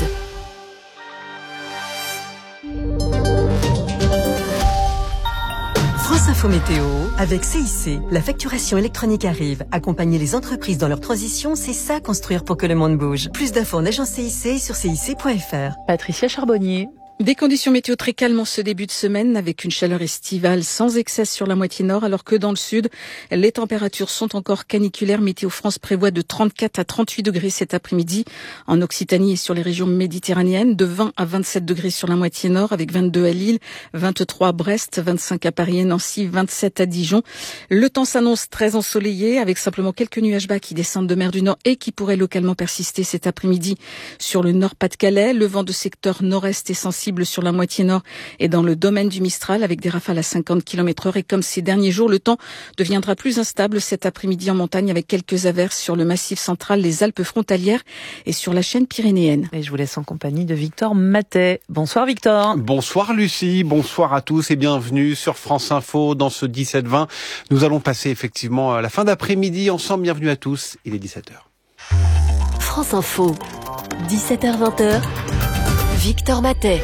[SPEAKER 19] France Info Météo, avec CIC, la facturation électronique arrive. Accompagner les entreprises dans leur transition, c'est ça construire pour que le monde bouge. Plus d'infos en agence CIC sur cic.fr.
[SPEAKER 2] Patricia Charbonnier.
[SPEAKER 24] Des conditions météo très calmes en ce début de semaine avec une chaleur estivale sans excès sur la moitié nord alors que dans le sud, les températures sont encore caniculaires. Météo France prévoit de 34 à 38 degrés cet après-midi en Occitanie et sur les régions méditerranéennes, de 20 à 27 degrés sur la moitié nord avec 22 à Lille, 23 à Brest, 25 à Paris et Nancy, 27 à Dijon. Le temps s'annonce très ensoleillé avec simplement quelques nuages bas qui descendent de mer du Nord et qui pourraient localement persister cet après-midi sur le Nord-Pas-de-Calais. Le vent de secteur nord-est essentiel possibles sur la moitié nord et dans le domaine du Mistral avec des rafales à 50 km/h. Et comme ces derniers jours, le temps deviendra plus instable cet après-midi en montagne avec quelques averses sur le massif central, les Alpes frontalières et sur la chaîne pyrénéenne.
[SPEAKER 2] Et je vous laisse en compagnie de Victor Matet. Bonsoir Victor.
[SPEAKER 1] Bonsoir Lucie, bonsoir à tous et bienvenue sur France Info dans ce 17-20. Nous allons passer effectivement la fin d'après-midi ensemble. Bienvenue à tous, il est 17h.
[SPEAKER 4] France Info, 17h-20h, Victor Matet.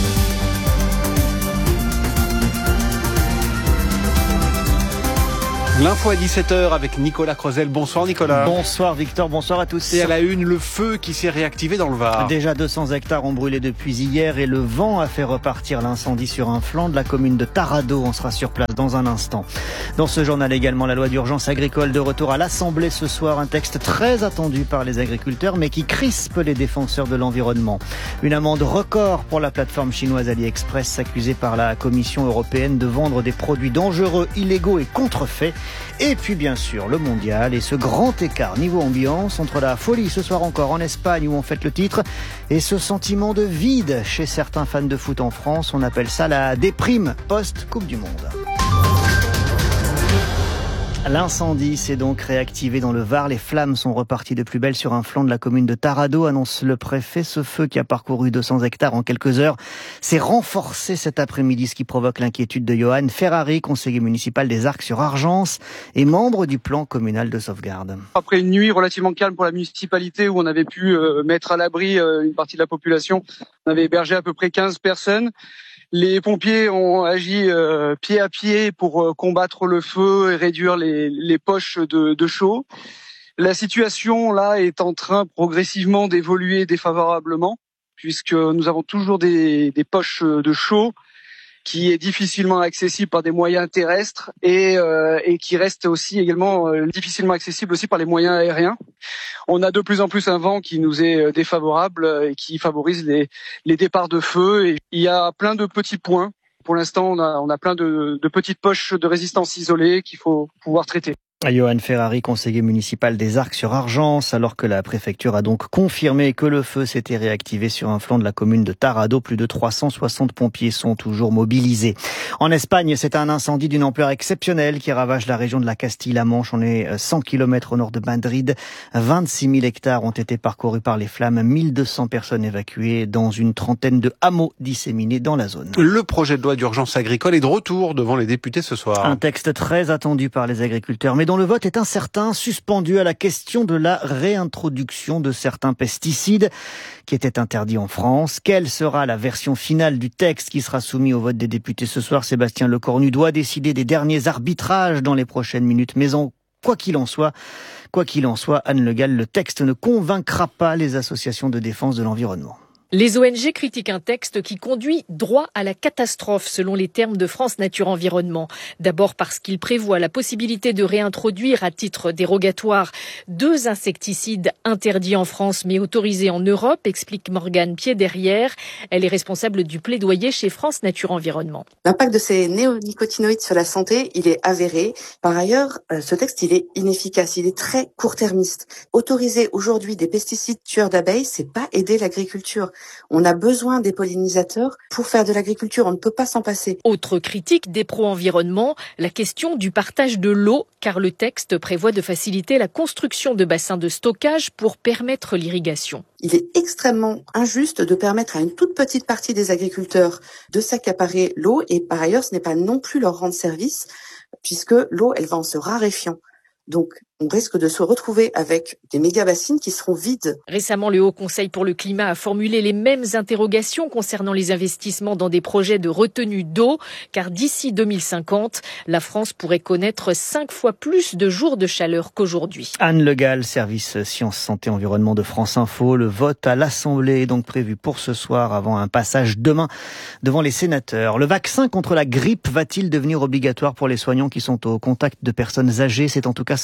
[SPEAKER 1] L'info à 17h avec Nicolas Crozel. Bonsoir Nicolas.
[SPEAKER 5] Bonsoir Victor, bonsoir à tous.
[SPEAKER 1] Et à la une, le feu qui s'est réactivé dans le Var.
[SPEAKER 5] Déjà 200 hectares ont brûlé depuis hier et le vent a fait repartir l'incendie sur un flanc de la commune de Tarado. On sera sur place dans un instant. Dans ce journal également, la loi d'urgence agricole de retour à l'Assemblée ce soir. Un texte très attendu par les agriculteurs mais qui crispe les défenseurs de l'environnement. Une amende record pour la plateforme chinoise AliExpress accusée par la Commission européenne de vendre des produits dangereux, illégaux et contrefaits. Et puis bien sûr le mondial et ce grand écart niveau ambiance entre la folie ce soir encore en Espagne où on fête le titre et ce sentiment de vide chez certains fans de foot en France. On appelle ça la déprime post-Coupe du Monde. L'incendie s'est donc réactivé dans le Var. Les flammes sont reparties de plus belle sur un flanc de la commune de Tarado, annonce le préfet. Ce feu qui a parcouru 200 hectares en quelques heures s'est renforcé cet après-midi, ce qui provoque l'inquiétude de Johan Ferrari, conseiller municipal des Arcs-sur-Argence et membre du plan communal de sauvegarde.
[SPEAKER 6] Après une nuit relativement calme pour la municipalité où on avait pu mettre à l'abri une partie de la population, on avait hébergé à peu près 15 personnes. Les pompiers ont agi pied à pied pour combattre le feu et réduire les poches de chaux. La situation là est en train progressivement d'évoluer défavorablement puisque nous avons toujours des poches de chaux qui est difficilement accessible par des moyens terrestres et qui reste aussi également difficilement accessible aussi par les moyens aériens. On a de plus en plus un vent qui nous est défavorable et qui favorise les départs de feu. Et il y a plein de petits points. Pour l'instant, on a plein de petites poches de résistance isolées qu'il faut pouvoir traiter.
[SPEAKER 5] Johan Ferrari, conseiller municipal des Arcs-sur-Argence, alors que la préfecture a donc confirmé que le feu s'était réactivé sur un flanc de la commune de Tarado. Plus de 360 pompiers sont toujours mobilisés. En Espagne, c'est un incendie d'une ampleur exceptionnelle qui ravage la région de la Castille-La Manche. On est 100 km au nord de Madrid. 26 000 hectares ont été parcourus par les flammes. 1200 personnes évacuées dans une trentaine de hameaux disséminés dans la zone.
[SPEAKER 1] Le projet de loi d'urgence agricole est de retour devant les députés ce soir.
[SPEAKER 5] Un texte très attendu par les agriculteurs, mais dont le vote est incertain, suspendu à la question de la réintroduction de certains pesticides qui étaient interdits en France. Quelle sera la version finale du texte qui sera soumis au vote des députés ce soir? Sébastien Lecornu doit décider des derniers arbitrages dans les prochaines minutes. Mais quoi qu'il en soit, Anne Le Gall, le texte ne convaincra pas les associations de défense de l'environnement.
[SPEAKER 25] Les ONG critiquent un texte qui conduit droit à la catastrophe, selon les termes de France Nature Environnement. D'abord parce qu'il prévoit la possibilité de réintroduire à titre dérogatoire 2 insecticides interdits en France mais autorisés en Europe, explique Morgane Pied-Derrière. Elle est responsable du plaidoyer chez France Nature Environnement.
[SPEAKER 26] L'impact de ces néonicotinoïdes sur la santé, il est avéré. Par ailleurs, ce texte, il est inefficace, il est très court-termiste. Autoriser aujourd'hui des pesticides tueurs d'abeilles, c'est pas aider l'agriculture. On a besoin des pollinisateurs pour faire de l'agriculture, on ne peut pas s'en passer.
[SPEAKER 25] Autre critique des pro-environnement, la question du partage de l'eau, car le texte prévoit de faciliter la construction de bassins de stockage pour permettre l'irrigation.
[SPEAKER 26] Il est extrêmement injuste de permettre à une toute petite partie des agriculteurs de s'accaparer l'eau et par ailleurs ce n'est pas non plus leur rendre service puisque l'eau elle va en se raréfiant. Donc, on risque de se retrouver avec des méga-bassines qui seront vides.
[SPEAKER 25] Récemment, le Haut Conseil pour le climat a formulé les mêmes interrogations concernant les investissements dans des projets de retenue d'eau, car d'ici 2050, la France pourrait connaître 5 fois plus de jours de chaleur qu'aujourd'hui.
[SPEAKER 5] Anne Le Gall, service Sciences, Santé, Environnement de France Info. Le vote à l'Assemblée est donc prévu pour ce soir avant un passage demain devant les sénateurs. Le vaccin contre la grippe va-t-il devenir obligatoire pour les soignants qui sont au contact de personnes âgées? C'est en tout cas ce que recommande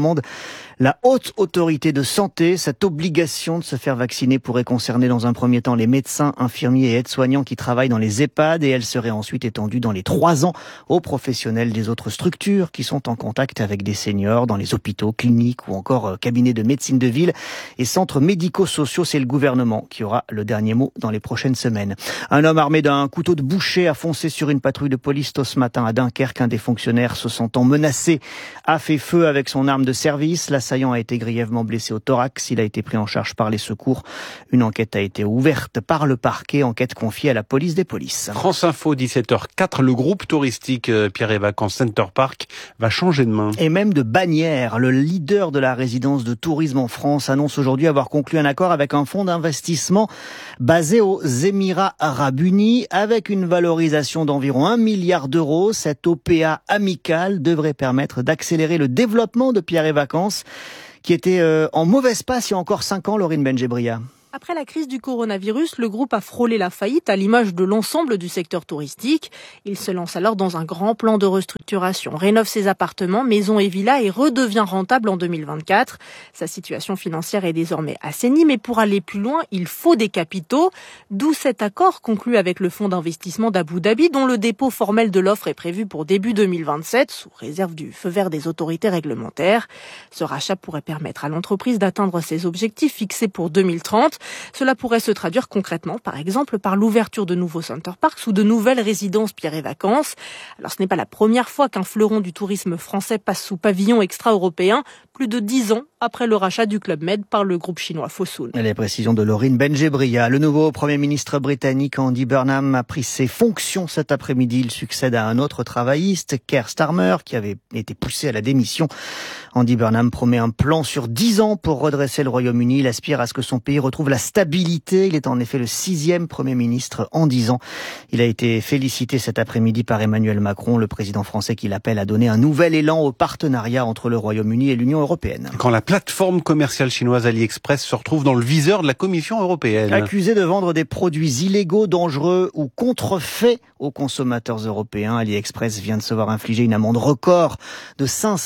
[SPEAKER 5] commande la Haute Autorité de Santé. Cette obligation de se faire vacciner pourrait concerner dans un premier temps les médecins, infirmiers et aides-soignants qui travaillent dans les EHPAD et elle serait ensuite étendue dans les 3 ans aux professionnels des autres structures qui sont en contact avec des seniors dans les hôpitaux, cliniques ou encore cabinets de médecine de ville et centres médico-sociaux. C'est le gouvernement qui aura le dernier mot dans les prochaines semaines. Un homme armé d'un couteau de boucher a foncé sur une patrouille de police tôt ce matin à Dunkerque. Un des fonctionnaires se sentant menacé a fait feu avec son arme de service. L'assaillant a été grièvement blessé au thorax. Il a été pris en charge par les secours. Une enquête a été ouverte par le parquet, enquête confiée à la police des polices.
[SPEAKER 1] France Info, 17h04, le groupe touristique Pierre et Vacances Center Park va changer de main.
[SPEAKER 5] Et même de bannière. Le leader de la résidence de tourisme en France annonce aujourd'hui avoir conclu un accord avec un fonds d'investissement basé aux Émirats Arabes Unis avec une valorisation d'environ 1 milliard d'euros. Cette OPA amicale devrait permettre d'accélérer le développement de Pierre et Vacances qui était en mauvaise passe il y a encore 5 ans, Laurine Benjebria.
[SPEAKER 22] Après la crise du coronavirus, le groupe a frôlé la faillite à l'image de l'ensemble du secteur touristique. Il se lance alors dans un grand plan de restructuration, rénove ses appartements, maisons et villas et redevient rentable en 2024. Sa situation financière est désormais assainie, mais pour aller plus loin, il faut des capitaux. D'où cet accord conclu avec le fonds d'investissement d'Abu Dhabi, dont le dépôt formel de l'offre est prévu pour début 2027, sous réserve du feu vert des autorités réglementaires. Ce rachat pourrait permettre à l'entreprise d'atteindre ses objectifs fixés pour 2030. Cela pourrait se traduire concrètement, par exemple, par l'ouverture de nouveaux center parks ou de nouvelles résidences Pierre et Vacances. Alors ce n'est pas la première fois qu'un fleuron du tourisme français passe sous pavillon extra-européen, plus de 10 ans après le rachat du Club Med par le groupe chinois Fosun.
[SPEAKER 5] Les précisions de Laurine Benjebria. Le nouveau Premier ministre britannique Andy Burnham a pris ses fonctions cet après-midi. Il succède à un autre travailliste, Keir Starmer, qui avait été poussé à la démission. Andy Burnham promet un plan sur 10 ans pour redresser le Royaume-Uni. Il aspire à ce que son pays retrouve la stabilité. Il est en effet le 6e Premier ministre en 10 ans. Il a été félicité cet après-midi par Emmanuel Macron, le président français qui l'appelle à donner un nouvel élan au partenariat entre le Royaume-Uni et l'Union européenne.
[SPEAKER 1] Quand la plateforme commerciale chinoise AliExpress se retrouve dans le viseur de la Commission européenne.
[SPEAKER 5] Accusée de vendre des produits illégaux, dangereux ou contrefaits aux consommateurs européens, AliExpress vient de se voir infliger une amende record de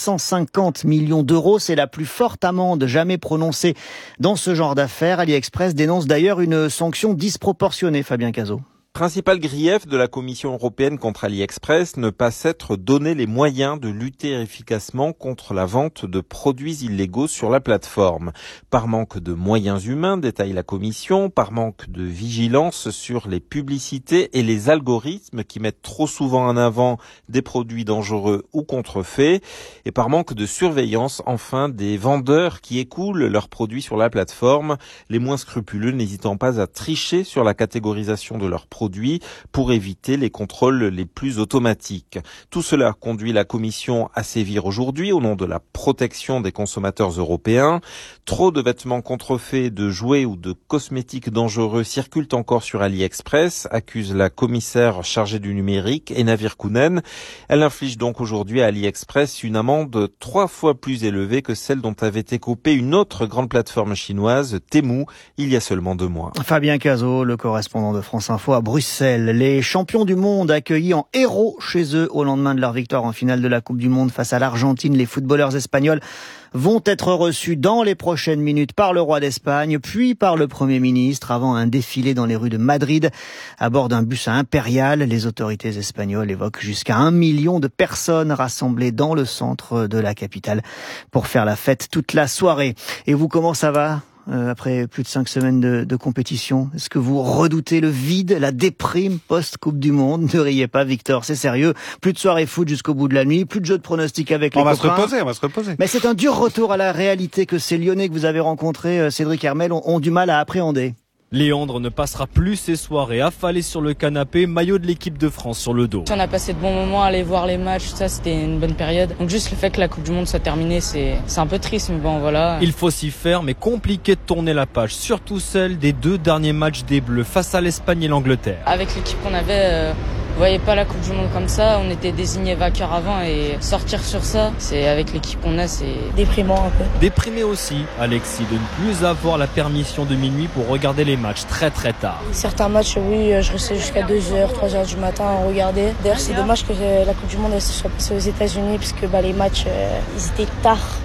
[SPEAKER 5] 550 millions d'euros. C'est la plus forte amende jamais prononcée dans ce genre d'affaires. AliExpress dénonce d'ailleurs une sanction disproportionnée, Fabien Cazot.
[SPEAKER 7] Principal grief de la Commission européenne contre AliExpress, ne pas s'être donné les moyens de lutter efficacement contre la vente de produits illégaux sur la plateforme. Par manque de moyens humains, détaille la Commission, par manque de vigilance sur les publicités et les algorithmes qui mettent trop souvent en avant des produits dangereux ou contrefaits, et par manque de surveillance, enfin, des vendeurs qui écoulent leurs produits sur la plateforme, les moins scrupuleux n'hésitant pas à tricher sur la catégorisation de leurs produits pour éviter les contrôles les plus automatiques. Tout cela conduit la Commission à sévir aujourd'hui au nom de la protection des consommateurs européens. Trop de vêtements contrefaits, de jouets ou de cosmétiques dangereux circulent encore sur AliExpress, accuse la commissaire chargée du numérique, Henna Virkkunen. Elle inflige donc aujourd'hui à AliExpress une amende 3 fois plus élevée que celle dont avait écopé une autre grande plateforme chinoise, Temu, il y a seulement 2 mois.
[SPEAKER 5] Fabien Cazot, le correspondant de France Info à Bruxelles. Les champions du monde accueillis en héros chez eux au lendemain de leur victoire en finale de la Coupe du Monde face à l'Argentine. Les footballeurs espagnols vont être reçus dans les prochaines minutes par le roi d'Espagne, puis par le Premier ministre, avant un défilé dans les rues de Madrid à bord d'un bus impérial. Les autorités espagnoles évoquent jusqu'à 1 million de personnes rassemblées dans le centre de la capitale pour faire la fête toute la soirée. Et vous, comment ça va ? Après plus de 5 semaines de compétition, est-ce que vous redoutez le vide, la déprime post-Coupe du Monde? Ne riez pas, Victor, c'est sérieux. Plus de soirée foot jusqu'au bout de la nuit, plus de jeux de pronostics avec les copains.
[SPEAKER 1] On va se reposer.
[SPEAKER 5] Mais c'est un dur retour à la réalité que ces Lyonnais que vous avez rencontrés, Cédric Hermel, ont du mal à appréhender.
[SPEAKER 8] Léandre ne passera plus ses soirées affalé sur le canapé, maillot de l'équipe de France sur le dos.
[SPEAKER 9] On a passé de bons moments à aller voir les matchs, ça c'était une bonne période. Donc juste le fait que la Coupe du Monde soit terminée, c'est un peu triste, mais bon voilà.
[SPEAKER 8] Il faut s'y faire, mais compliqué de tourner la page, surtout celle des 2 derniers matchs des Bleus face à l'Espagne et l'Angleterre.
[SPEAKER 9] Avec l'équipe qu'on avait, vous voyez pas la Coupe du Monde comme ça, on était désignés vainqueurs avant et sortir sur ça, c'est avec l'équipe qu'on a, c'est déprimant un peu.
[SPEAKER 8] Déprimé aussi, Alexis, de ne plus avoir la permission de minuit pour regarder les matchs très tard.
[SPEAKER 9] Certains matchs, oui, je restais jusqu'à 2h, 3h du matin à regarder. D'ailleurs, c'est dommage que la Coupe du Monde soit passée aux États-Unis parce que les matchs, ils étaient tard.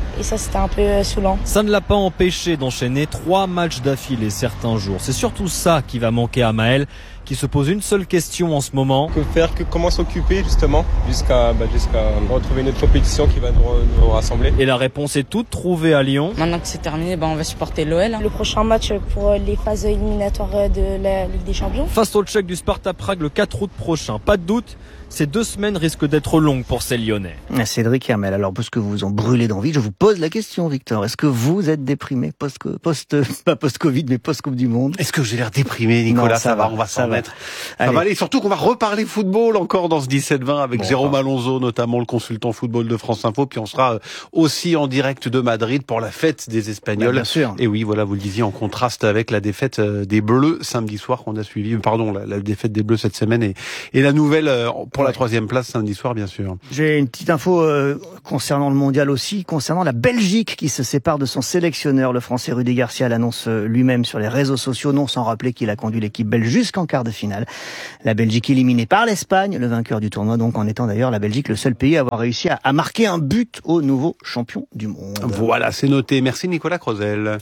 [SPEAKER 9] et ça c'était un peu saoulant.
[SPEAKER 8] Ça ne l'a pas empêché d'enchaîner 3 matchs d'affilée certains jours. C'est surtout ça qui va manquer à Maël, qui se pose une seule question en ce moment.
[SPEAKER 10] Que faire, comment s'occuper justement jusqu'à retrouver une autre compétition qui va nous rassembler.
[SPEAKER 8] Et la réponse est toute trouvée à Lyon.
[SPEAKER 9] Maintenant que c'est terminé, on va supporter l'OL.
[SPEAKER 11] Le prochain match pour les phases éliminatoires de la Ligue des Champions.
[SPEAKER 8] Face au Tchèque du Sparta Prague le 4 août prochain. Pas de doute, ces 2 semaines risquent d'être longues pour ces Lyonnais.
[SPEAKER 5] Cédric Hermel, alors parce que vous vous en brûlez d'envie, je vous pose la question, Victor. Est-ce que vous êtes déprimé pas post-Covid, mais post-Coupe du Monde?
[SPEAKER 1] Est-ce que j'ai l'air déprimé, Nicolas? Non, ça va, on va s'en mettre. Ça va aller, surtout qu'on va reparler football encore dans ce 17-20 avec Jérôme Alonso, notamment le consultant football de France Info. Puis on sera aussi en direct de Madrid pour la fête des Espagnols.
[SPEAKER 5] Bien sûr.
[SPEAKER 1] Et oui, voilà, vous le disiez, en contraste avec la défaite des Bleus samedi soir qu'on a suivi. Pardon, la défaite des Bleus cette semaine et la nouvelle pour la 3e place samedi soir, bien sûr.
[SPEAKER 5] J'ai une petite info concernant le mondial aussi, concernant la Belgique qui se sépare de son sélectionneur. Le Français Rudy Garcia l'annonce lui-même sur les réseaux sociaux, non sans rappeler qu'il a conduit l'équipe belge jusqu'en quart de finale. La Belgique éliminée par l'Espagne, le vainqueur du tournoi, donc en étant d'ailleurs la Belgique le seul pays à avoir réussi à marquer un but au nouveau champion du monde.
[SPEAKER 1] Voilà, c'est noté. Merci Nicolas Crozel.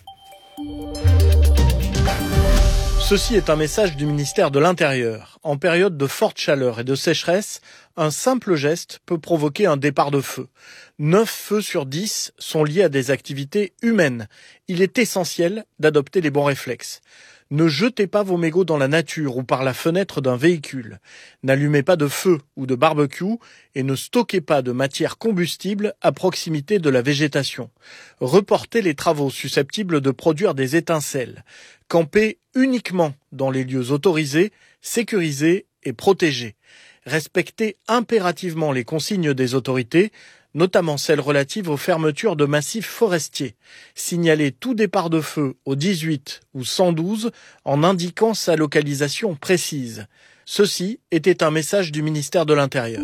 [SPEAKER 12] Ceci est un message du ministère de l'Intérieur. En période de forte chaleur et de sécheresse, un simple geste peut provoquer un départ de feu. 9 feux sur 10 sont liés à des activités humaines. Il est essentiel d'adopter les bons réflexes. Ne jetez pas vos mégots dans la nature ou par la fenêtre d'un véhicule. N'allumez pas de feu ou de barbecue et ne stockez pas de matière combustible à proximité de la végétation. Reportez les travaux susceptibles de produire des étincelles. Campez uniquement dans les lieux autorisés, sécurisés et protégés. Respectez impérativement les consignes des autorités, notamment celles relatives aux fermetures de massifs forestiers. Signalez tout départ de feu au 18 ou 112 en indiquant sa localisation précise. Ceci était un message du ministère de l'Intérieur.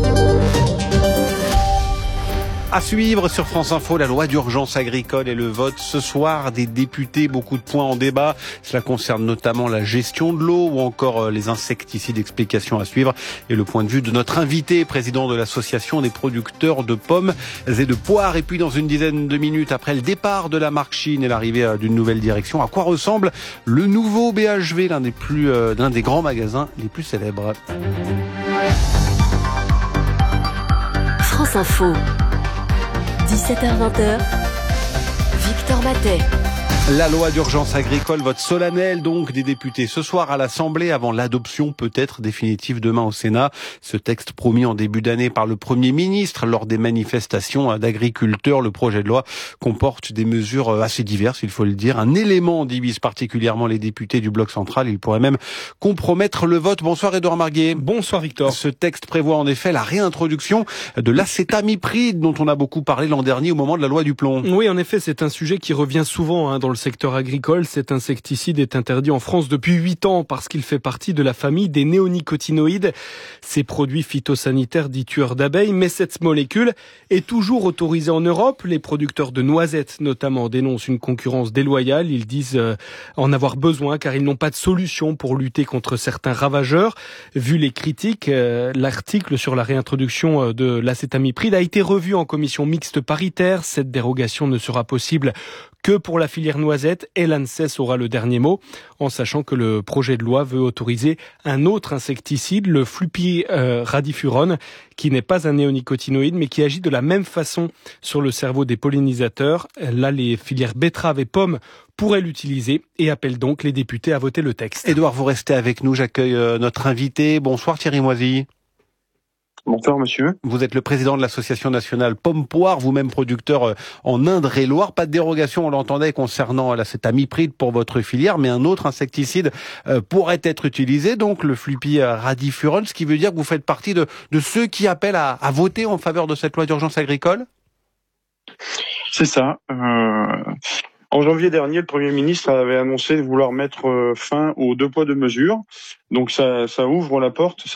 [SPEAKER 1] À suivre sur France Info, la loi d'urgence agricole et le vote ce soir des députés. Beaucoup de points en débat. Cela concerne notamment la gestion de l'eau ou encore les insecticides. Explications à suivre. Et le point de vue de notre invité, président de l'association des producteurs de pommes et de poires. Et puis dans une dizaine de minutes après le départ de la marque Chine et l'arrivée d'une nouvelle direction, à quoi ressemble le nouveau BHV, l'un des grands magasins les plus célèbres.
[SPEAKER 4] France Info. 17h-20h, Victor Matet.
[SPEAKER 1] La loi d'urgence agricole, vote solennel donc des députés ce soir à l'Assemblée avant l'adoption peut-être définitive demain au Sénat. Ce texte promis en début d'année par le Premier ministre lors des manifestations d'agriculteurs. Le projet de loi comporte des mesures assez diverses, il faut le dire. Un élément divise particulièrement les députés du bloc central. Il pourrait même compromettre le vote. Bonsoir Édouard Marguet.
[SPEAKER 13] Bonsoir Victor.
[SPEAKER 1] Ce texte prévoit en effet la réintroduction de l'acétamipride dont on a beaucoup parlé l'an dernier au moment de la loi du plomb.
[SPEAKER 13] Oui, en effet, c'est un sujet qui revient souvent dans le secteur agricole. Cet insecticide est interdit en France depuis 8 ans parce qu'il fait partie de la famille des néonicotinoïdes, ces produits phytosanitaires dits tueurs d'abeilles. Mais cette molécule est toujours autorisée en Europe. Les producteurs de noisettes notamment dénoncent une concurrence déloyale. Ils disent en avoir besoin car ils n'ont pas de solution pour lutter contre certains ravageurs. Vu les critiques, l'article sur la réintroduction de l'acétamipride a été revu en commission mixte paritaire. Cette dérogation ne sera possible que pour la filière noisette et l'ANSES aura le dernier mot, en sachant que le projet de loi veut autoriser un autre insecticide, le flupyradifurone, qui n'est pas un néonicotinoïde, mais qui agit de la même façon sur le cerveau des pollinisateurs. Là, les filières betteraves et pommes pourraient l'utiliser et appellent donc les députés à voter le texte.
[SPEAKER 1] Édouard, vous restez avec nous, j'accueille notre invité. Bonsoir Thierry Moisy.
[SPEAKER 14] Bonsoir monsieur.
[SPEAKER 1] Vous êtes le président de l'association nationale Pommes-Poires, vous-même producteur en Indre-et-Loire. Pas de dérogation, on l'entendait, concernant l'acétamipride pour votre filière, mais un autre insecticide pourrait être utilisé, donc le flupyradifurone, ce qui veut dire que vous faites partie de ceux qui appellent à voter en faveur de cette loi d'urgence agricole ?
[SPEAKER 14] C'est ça. En janvier dernier, le Premier ministre avait annoncé de vouloir mettre fin aux 2 poids 2 mesures. Donc ça ouvrait la porte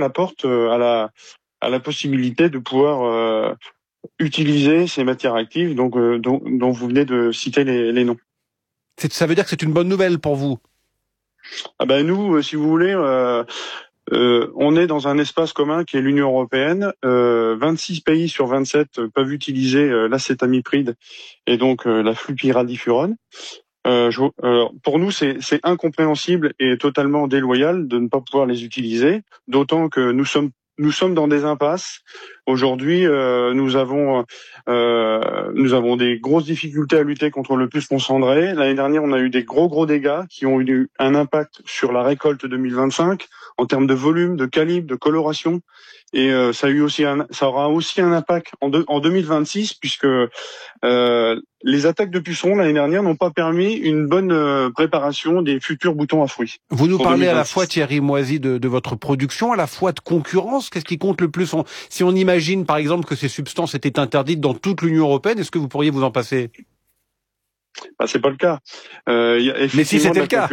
[SPEAKER 14] à la possibilité de pouvoir utiliser ces matières actives dont vous venez de citer les noms.
[SPEAKER 1] Ça veut dire que c'est une bonne nouvelle pour vous ?
[SPEAKER 14] Ah ben nous, si vous voulez, On est dans un espace commun qui est l'Union européenne. 26 pays sur 27 peuvent utiliser l'acétamipride et donc la flupyradifurone. Pour nous, c'est incompréhensible et totalement déloyal de ne pas pouvoir les utiliser, d'autant que nous sommes dans des impasses. Aujourd'hui, nous avons des grosses difficultés à lutter contre le puceron cendré. L'année dernière, on a eu des gros dégâts qui ont eu un impact sur la récolte 2025 en termes de volume, de calibre, de coloration. Et ça aura aussi un impact en 2026 puisque les attaques de pucerons l'année dernière n'ont pas permis une bonne préparation des futurs boutons à fruits.
[SPEAKER 1] Vous nous parlez 2026. À la fois, Thierry Moisy, de votre production, à la fois de concurrence. Qu'est-ce qui compte le plus? Si on imagine, par exemple, que ces substances étaient interdites dans toute l'Union européenne, est-ce que vous pourriez vous en passer?
[SPEAKER 14] C'est pas le cas.
[SPEAKER 1] Mais si c'était le cas.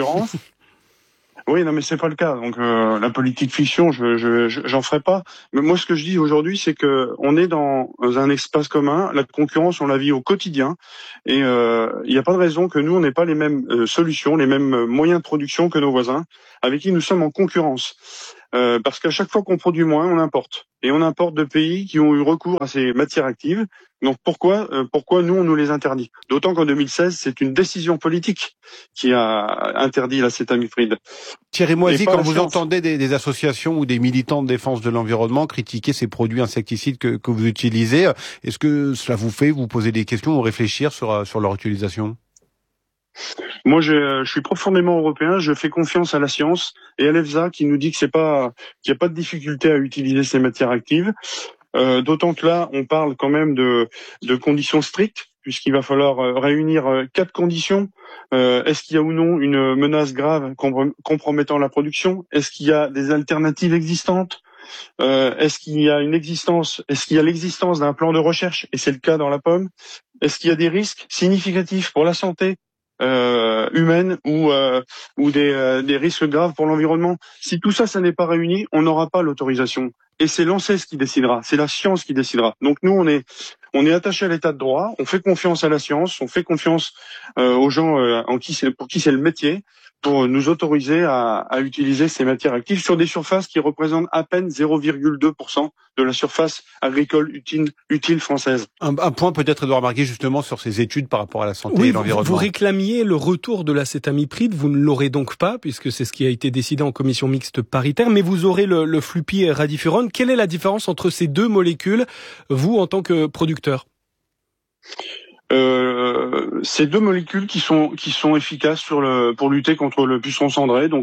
[SPEAKER 14] Oui, non, mais c'est pas le cas. Donc la politique fiction, j'en ferai pas. Mais moi, ce que je dis aujourd'hui, c'est que on est dans un espace commun. La concurrence, on la vit au quotidien, et il n'y a pas de raison que nous, on n'ait pas les mêmes solutions, les mêmes moyens de production que nos voisins, avec qui nous sommes en concurrence. Parce qu'à chaque fois qu'on produit moins, on importe. Et on importe de pays qui ont eu recours à ces matières actives. Donc pourquoi nous, on nous les interdit? D'autant qu'en 2016, c'est une décision politique qui a interdit l'acétamipride.
[SPEAKER 1] Thierry Moisy, quand vous entendez des associations ou des militants de défense de l'environnement critiquer ces produits insecticides que vous utilisez, est-ce que cela vous fait vous poser des questions ou réfléchir sur leur utilisation?
[SPEAKER 14] Moi, je suis profondément européen. Je fais confiance à la science et à l'EFSA qui nous dit qu'il n'y a pas de difficulté à utiliser ces matières actives. D'autant que là, on parle quand même de conditions strictes, puisqu'il va falloir réunir 4 conditions. Est-ce qu'il y a ou non une menace grave compromettant la production? Est-ce qu'il y a des alternatives existantes? Est-ce qu'il y a l'existence d'un plan de recherche? Et c'est le cas dans la pomme. Est-ce qu'il y a des risques significatifs pour la santé humaine ou des risques graves pour l'environnement? Si tout ça n'est pas réuni, on n'aura pas l'autorisation. Et c'est l'ANSES qui décidera, c'est la science qui décidera. Donc nous, on est attaché à l'état de droit, on fait confiance à la science, on fait confiance aux gens pour qui c'est le métier, pour nous autoriser à utiliser ces matières actives sur des surfaces qui représentent à peine 0,2% de la surface agricole utile française.
[SPEAKER 1] Un point peut-être de remarquer justement sur ces études par rapport à la santé et l'environnement.
[SPEAKER 13] Vous réclamiez le retour de l'acétamipride, vous ne l'aurez donc pas, puisque c'est ce qui a été décidé en commission mixte paritaire, mais vous aurez le flupyradifurone. Quelle est la différence entre ces deux molécules, vous, en tant que producteur?
[SPEAKER 14] Ces deux molécules qui sont efficaces pour lutter contre le puceron cendré. Donc,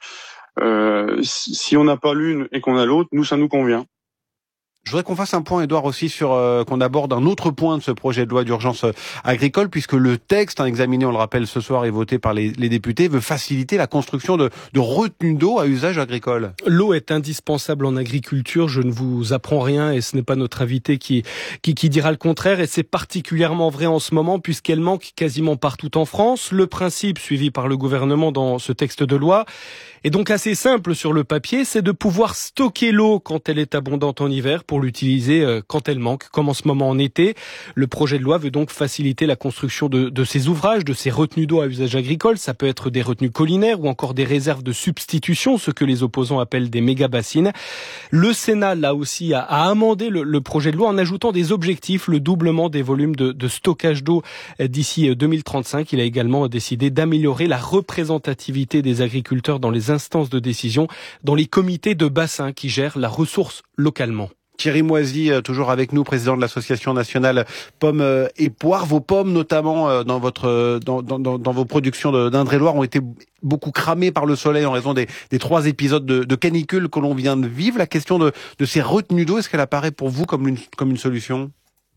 [SPEAKER 14] si on n'a pas l'une et qu'on a l'autre, nous, ça nous convient.
[SPEAKER 1] Je voudrais qu'on fasse un point, Édouard, aussi qu'on aborde un autre point de ce projet de loi d'urgence agricole, puisque le texte examiné, on le rappelle ce soir, et voté par les députés, veut faciliter la construction de retenues d'eau à usage agricole.
[SPEAKER 13] L'eau est indispensable en agriculture, je ne vous apprends rien, et ce n'est pas notre invité qui dira le contraire, et c'est particulièrement vrai en ce moment, puisqu'elle manque quasiment partout en France. Le principe suivi par le gouvernement dans ce texte de loi est donc assez simple sur le papier, c'est de pouvoir stocker l'eau quand elle est abondante en hiver pour l'utiliser quand elle manque, comme en ce moment en été. Le projet de loi veut donc faciliter la construction de ces ouvrages, de ces retenues d'eau à usage agricole. Ça peut être des retenues collinaires ou encore des réserves de substitution, ce que les opposants appellent des méga-bassines. Le Sénat, là aussi, a amendé le projet de loi en ajoutant des objectifs, le doublement des volumes de stockage d'eau d'ici 2035. Il a également décidé d'améliorer la représentativité des agriculteurs dans les instances de décision, dans les comités de bassin qui gèrent la ressource localement.
[SPEAKER 1] Thierry Moisy, toujours avec nous, président de l'association nationale Pommes et Poires. Vos pommes, notamment dans vos productions d'Indre-et-Loire, ont été beaucoup cramées par le soleil en raison des 3 épisodes de canicule que l'on vient de vivre. La question de ces retenues d'eau, est-ce qu'elle apparaît pour vous comme une solution ?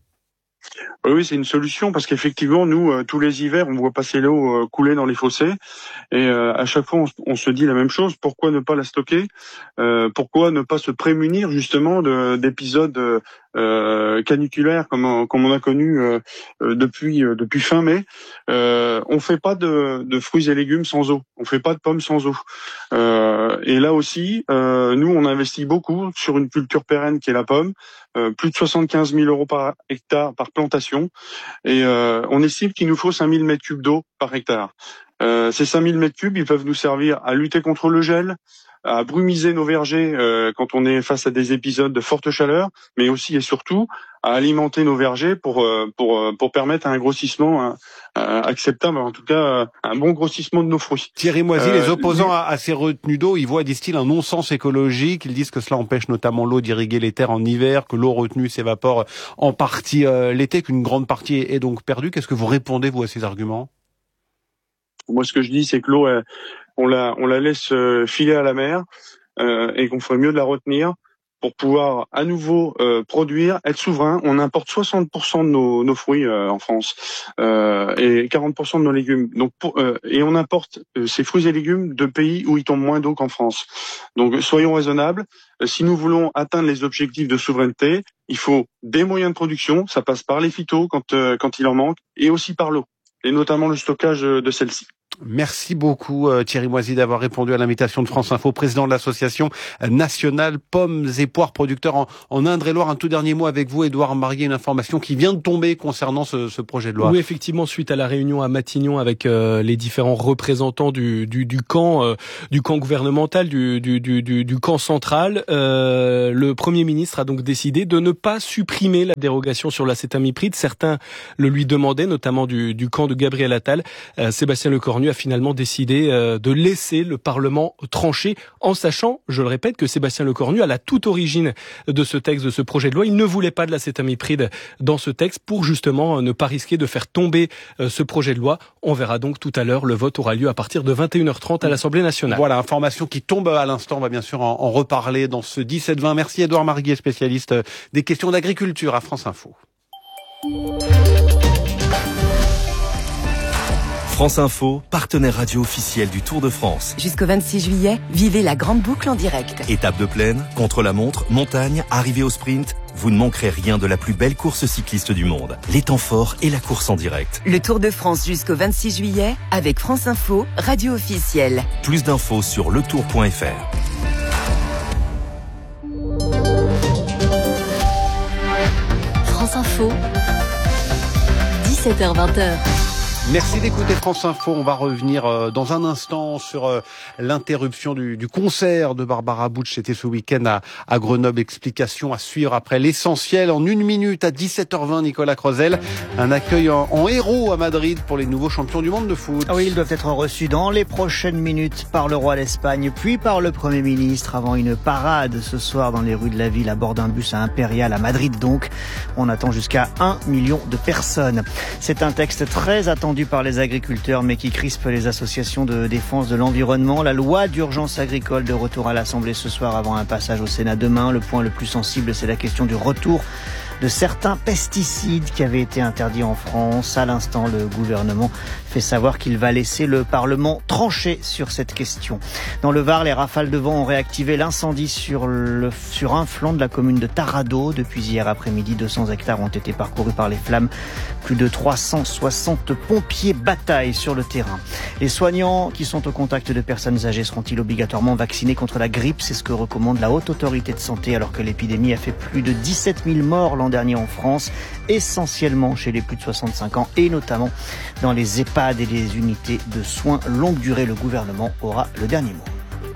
[SPEAKER 14] Oui, c'est une solution parce qu'effectivement, nous, tous les hivers, on voit passer l'eau couler dans les fossés et à chaque fois, on se dit la même chose. Pourquoi ne pas la stocker ? Pourquoi ne pas se prémunir justement d'épisodes caniculaires comme on a connu depuis fin mai. On fait pas de fruits et légumes sans eau. On fait pas de pommes sans eau. Et là aussi, nous, on investit beaucoup sur une culture pérenne qui est la pomme. Plus de 75 000 € par hectare par plantation. Et on estime qu'il nous faut 5 000 m3 d'eau par hectare. Ces 5 000 m3, ils peuvent nous servir à lutter contre le gel, à brumiser nos vergers quand on est face à des épisodes de forte chaleur, mais aussi et surtout à alimenter nos vergers pour permettre un grossissement acceptable, en tout cas un bon grossissement de nos fruits.
[SPEAKER 1] Thierry Moisy, les opposants à ces retenues d'eau, ils voient, disent-ils, un non-sens écologique. Ils disent que cela empêche notamment l'eau d'irriguer les terres en hiver, que l'eau retenue s'évapore en partie l'été, qu'une grande partie est donc perdue. Qu'est-ce que vous répondez, vous, à ces arguments ?
[SPEAKER 14] Moi, ce que je dis, c'est que l'eau, on la laisse filer à la mer et qu'on ferait mieux de la retenir pour pouvoir à nouveau produire, être souverain. On importe 60% de nos fruits en France et 40% de nos légumes. Donc et on importe ces fruits et légumes de pays où il tombe moins d'eau qu'en France. Donc soyons raisonnables. Si nous voulons atteindre les objectifs de souveraineté, il faut des moyens de production. Ça passe par les phytos quand il en manque, et aussi par l'eau, et notamment le stockage de celle-ci.
[SPEAKER 1] Merci beaucoup Thierry Moisy d'avoir répondu à l'invitation de France Info, président de l'association nationale Pommes et Poires producteurs en Indre-et-Loire. Un tout dernier mot avec vous, Édouard Marguet, une information qui vient de tomber concernant ce projet de loi.
[SPEAKER 13] Oui, effectivement, suite à la réunion à Matignon avec les différents représentants du camp gouvernemental, du camp central, le Premier ministre a donc décidé de ne pas supprimer la dérogation sur l'acétamipride. Certains le lui demandaient, notamment du camp de Gabriel Attal. Sébastien Lecornu a finalement décidé de laisser le Parlement trancher, en sachant, je le répète, que Sébastien Lecornu, à la toute origine de ce texte, de ce projet de loi, il ne voulait pas de l'acétamipride dans ce texte pour justement ne pas risquer de faire tomber ce projet de loi. On verra donc tout à l'heure, le vote aura lieu à partir de 21h30 à l'Assemblée nationale.
[SPEAKER 1] Voilà, information qui tombe à l'instant, on va bien sûr en reparler dans ce 17-20. Merci Édouard Marguet, spécialiste des questions d'agriculture à France Info.
[SPEAKER 3] France Info, partenaire radio officiel du Tour de France.
[SPEAKER 4] Jusqu'au 26 juillet, vivez la grande boucle en direct.
[SPEAKER 3] Étape de plaine, contre-la-montre, montagne, arrivée au sprint, vous ne manquerez rien de la plus belle course cycliste du monde. Les temps forts et la course en direct.
[SPEAKER 4] Le Tour de France jusqu'au 26 juillet avec France Info, radio officielle.
[SPEAKER 3] Plus d'infos sur letour.fr.
[SPEAKER 4] France Info, 17h-20h.
[SPEAKER 1] Merci d'écouter France Info. On va revenir dans un instant sur l'interruption du concert de Barbara Bush. C'était ce week-end à Grenoble. Explication à suivre après l'essentiel. En 1 minute à 17h20, Nicolas Crozel. Un accueil en héros à Madrid pour les nouveaux champions du monde de foot.
[SPEAKER 5] Ah oui, ils doivent être reçus dans les prochaines minutes par le roi d'Espagne, puis par le Premier ministre, avant une parade ce soir dans les rues de la ville à bord d'un bus à Impérial à Madrid. Donc, on attend jusqu'à 1 million de personnes. C'est un texte très attendu par les agriculteurs, mais qui crispe les associations de défense de l'environnement. La loi d'urgence agricole de retour à l'Assemblée ce soir avant un passage au Sénat demain. Le point le plus sensible, c'est la question du retour de certains pesticides qui avaient été interdits en France. À l'instant, le gouvernement fait savoir qu'il va laisser le Parlement trancher sur cette question. Dans le Var, les rafales de vent ont réactivé l'incendie sur un flanc de la commune de Taradot. Depuis hier après-midi, 200 hectares ont été parcourus par les flammes. Plus de 360 pompiers bataillent sur le terrain. Les soignants qui sont au contact de personnes âgées seront-ils obligatoirement vaccinés contre la grippe? C'est ce que recommande la Haute Autorité de Santé, alors que l'épidémie a fait plus de 17 000 morts l'an dernier en France, essentiellement chez les plus de 65 ans et notamment dans les EHPAD et les unités de soins longue durée. Le gouvernement aura le dernier mot.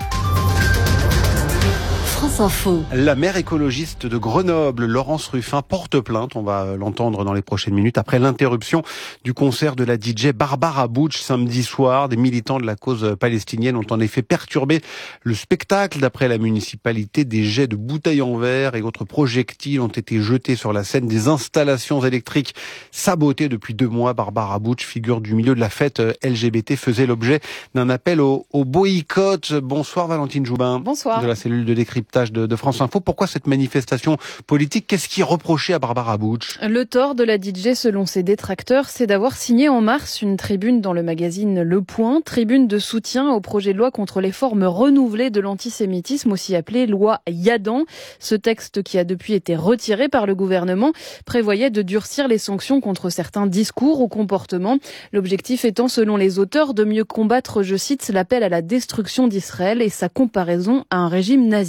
[SPEAKER 4] France Info.
[SPEAKER 1] La maire écologiste de Grenoble, Laurence Ruffin, porte plainte, on va l'entendre dans les prochaines minutes, après l'interruption du concert de la DJ Barbara Bush samedi soir. Des militants de la cause palestinienne ont en effet perturbé le spectacle. D'après la municipalité, des jets de bouteilles en verre et autres projectiles ont été jetés sur la scène. Des installations électriques sabotées depuis 2 mois. Barbara Bush, figure du milieu de la fête LGBT, faisait l'objet d'un appel au boycott. Bonsoir Valentine Joubin.
[SPEAKER 16] Bonsoir. De
[SPEAKER 1] la cellule de décryptage de France Info. Pourquoi cette manifestation politique? Qu'est-ce qui est reproché à Barbara Bush?
[SPEAKER 16] Le tort de la DJ, selon ses détracteurs, c'est d'avoir signé en mars une tribune dans le magazine Le Point, tribune de soutien au projet de loi contre les formes renouvelées de l'antisémitisme, aussi appelée loi Yadan. Ce texte, qui a depuis été retiré par le gouvernement, prévoyait de durcir les sanctions contre certains discours ou comportements. L'objectif étant, selon les auteurs, de mieux combattre, je cite, l'appel à la destruction d'Israël et sa comparaison à un régime nazi.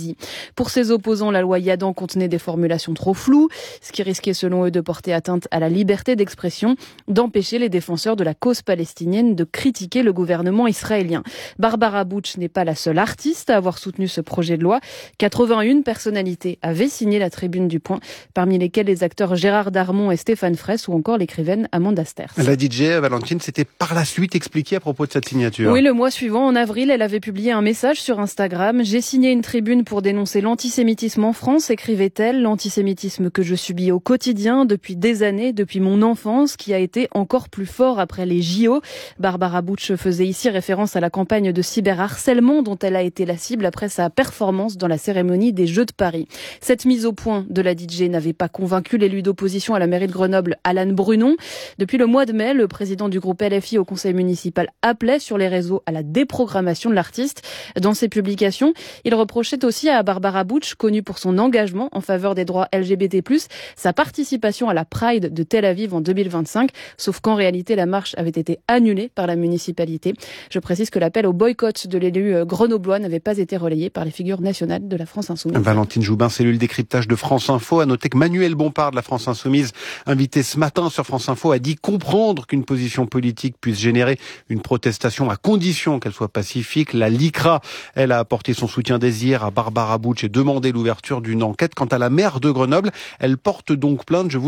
[SPEAKER 16] Pour ses opposants, la loi Yadan contenait des formulations trop floues, ce qui risquait selon eux de porter atteinte à la liberté d'expression, d'empêcher les défenseurs de la cause palestinienne de critiquer le gouvernement israélien. Barbara Butch n'est pas la seule artiste à avoir soutenu ce projet de loi. 81 personnalités avaient signé la tribune du Point, parmi lesquelles les acteurs Gérard Darmon et Stéphane Fraisse ou encore l'écrivaine Amanda Sters.
[SPEAKER 1] La DJ, Valentine, s'était par la suite expliquée à propos de cette signature.
[SPEAKER 16] Oui, le mois suivant, en avril, elle avait publié un message sur Instagram. « J'ai signé une tribune pour dénoncer l'antisémitisme en France », écrivait-elle, « l'antisémitisme que je subis au quotidien depuis des années, depuis mon enfance, qui a été encore plus fort après les JO ». Barbara Butch faisait ici référence à la campagne de cyberharcèlement dont elle a été la cible après sa performance dans la cérémonie des Jeux de Paris. Cette mise au point de la DJ n'avait pas convaincu l'élu d'opposition à la mairie de Grenoble, Alan Brunon. Depuis le mois de mai, le président du groupe LFI au conseil municipal appelait sur les réseaux à la déprogrammation de l'artiste. Dans ses publications, il reprochait aussi à Barbara Butch, connue pour son engagement en faveur des droits LGBT+, sa participation à la Pride de Tel Aviv en 2025, sauf qu'en réalité, la marche avait été annulée par la municipalité. Je précise que l'appel au boycott de l'élu grenoblois n'avait pas été relayé par les figures nationales de la France Insoumise.
[SPEAKER 1] Valentine Joubin, cellule décryptage de France Info. À noter que Manuel Bompard de la France Insoumise, invité ce matin sur France Info, a dit comprendre qu'une position politique puisse générer une protestation à condition qu'elle soit pacifique. La LICRA, elle, a apporté son soutien dès hier à Barbara Butch et demandé l'ouverture d'une enquête. Quant à la maire de Grenoble, elle porte donc plainte.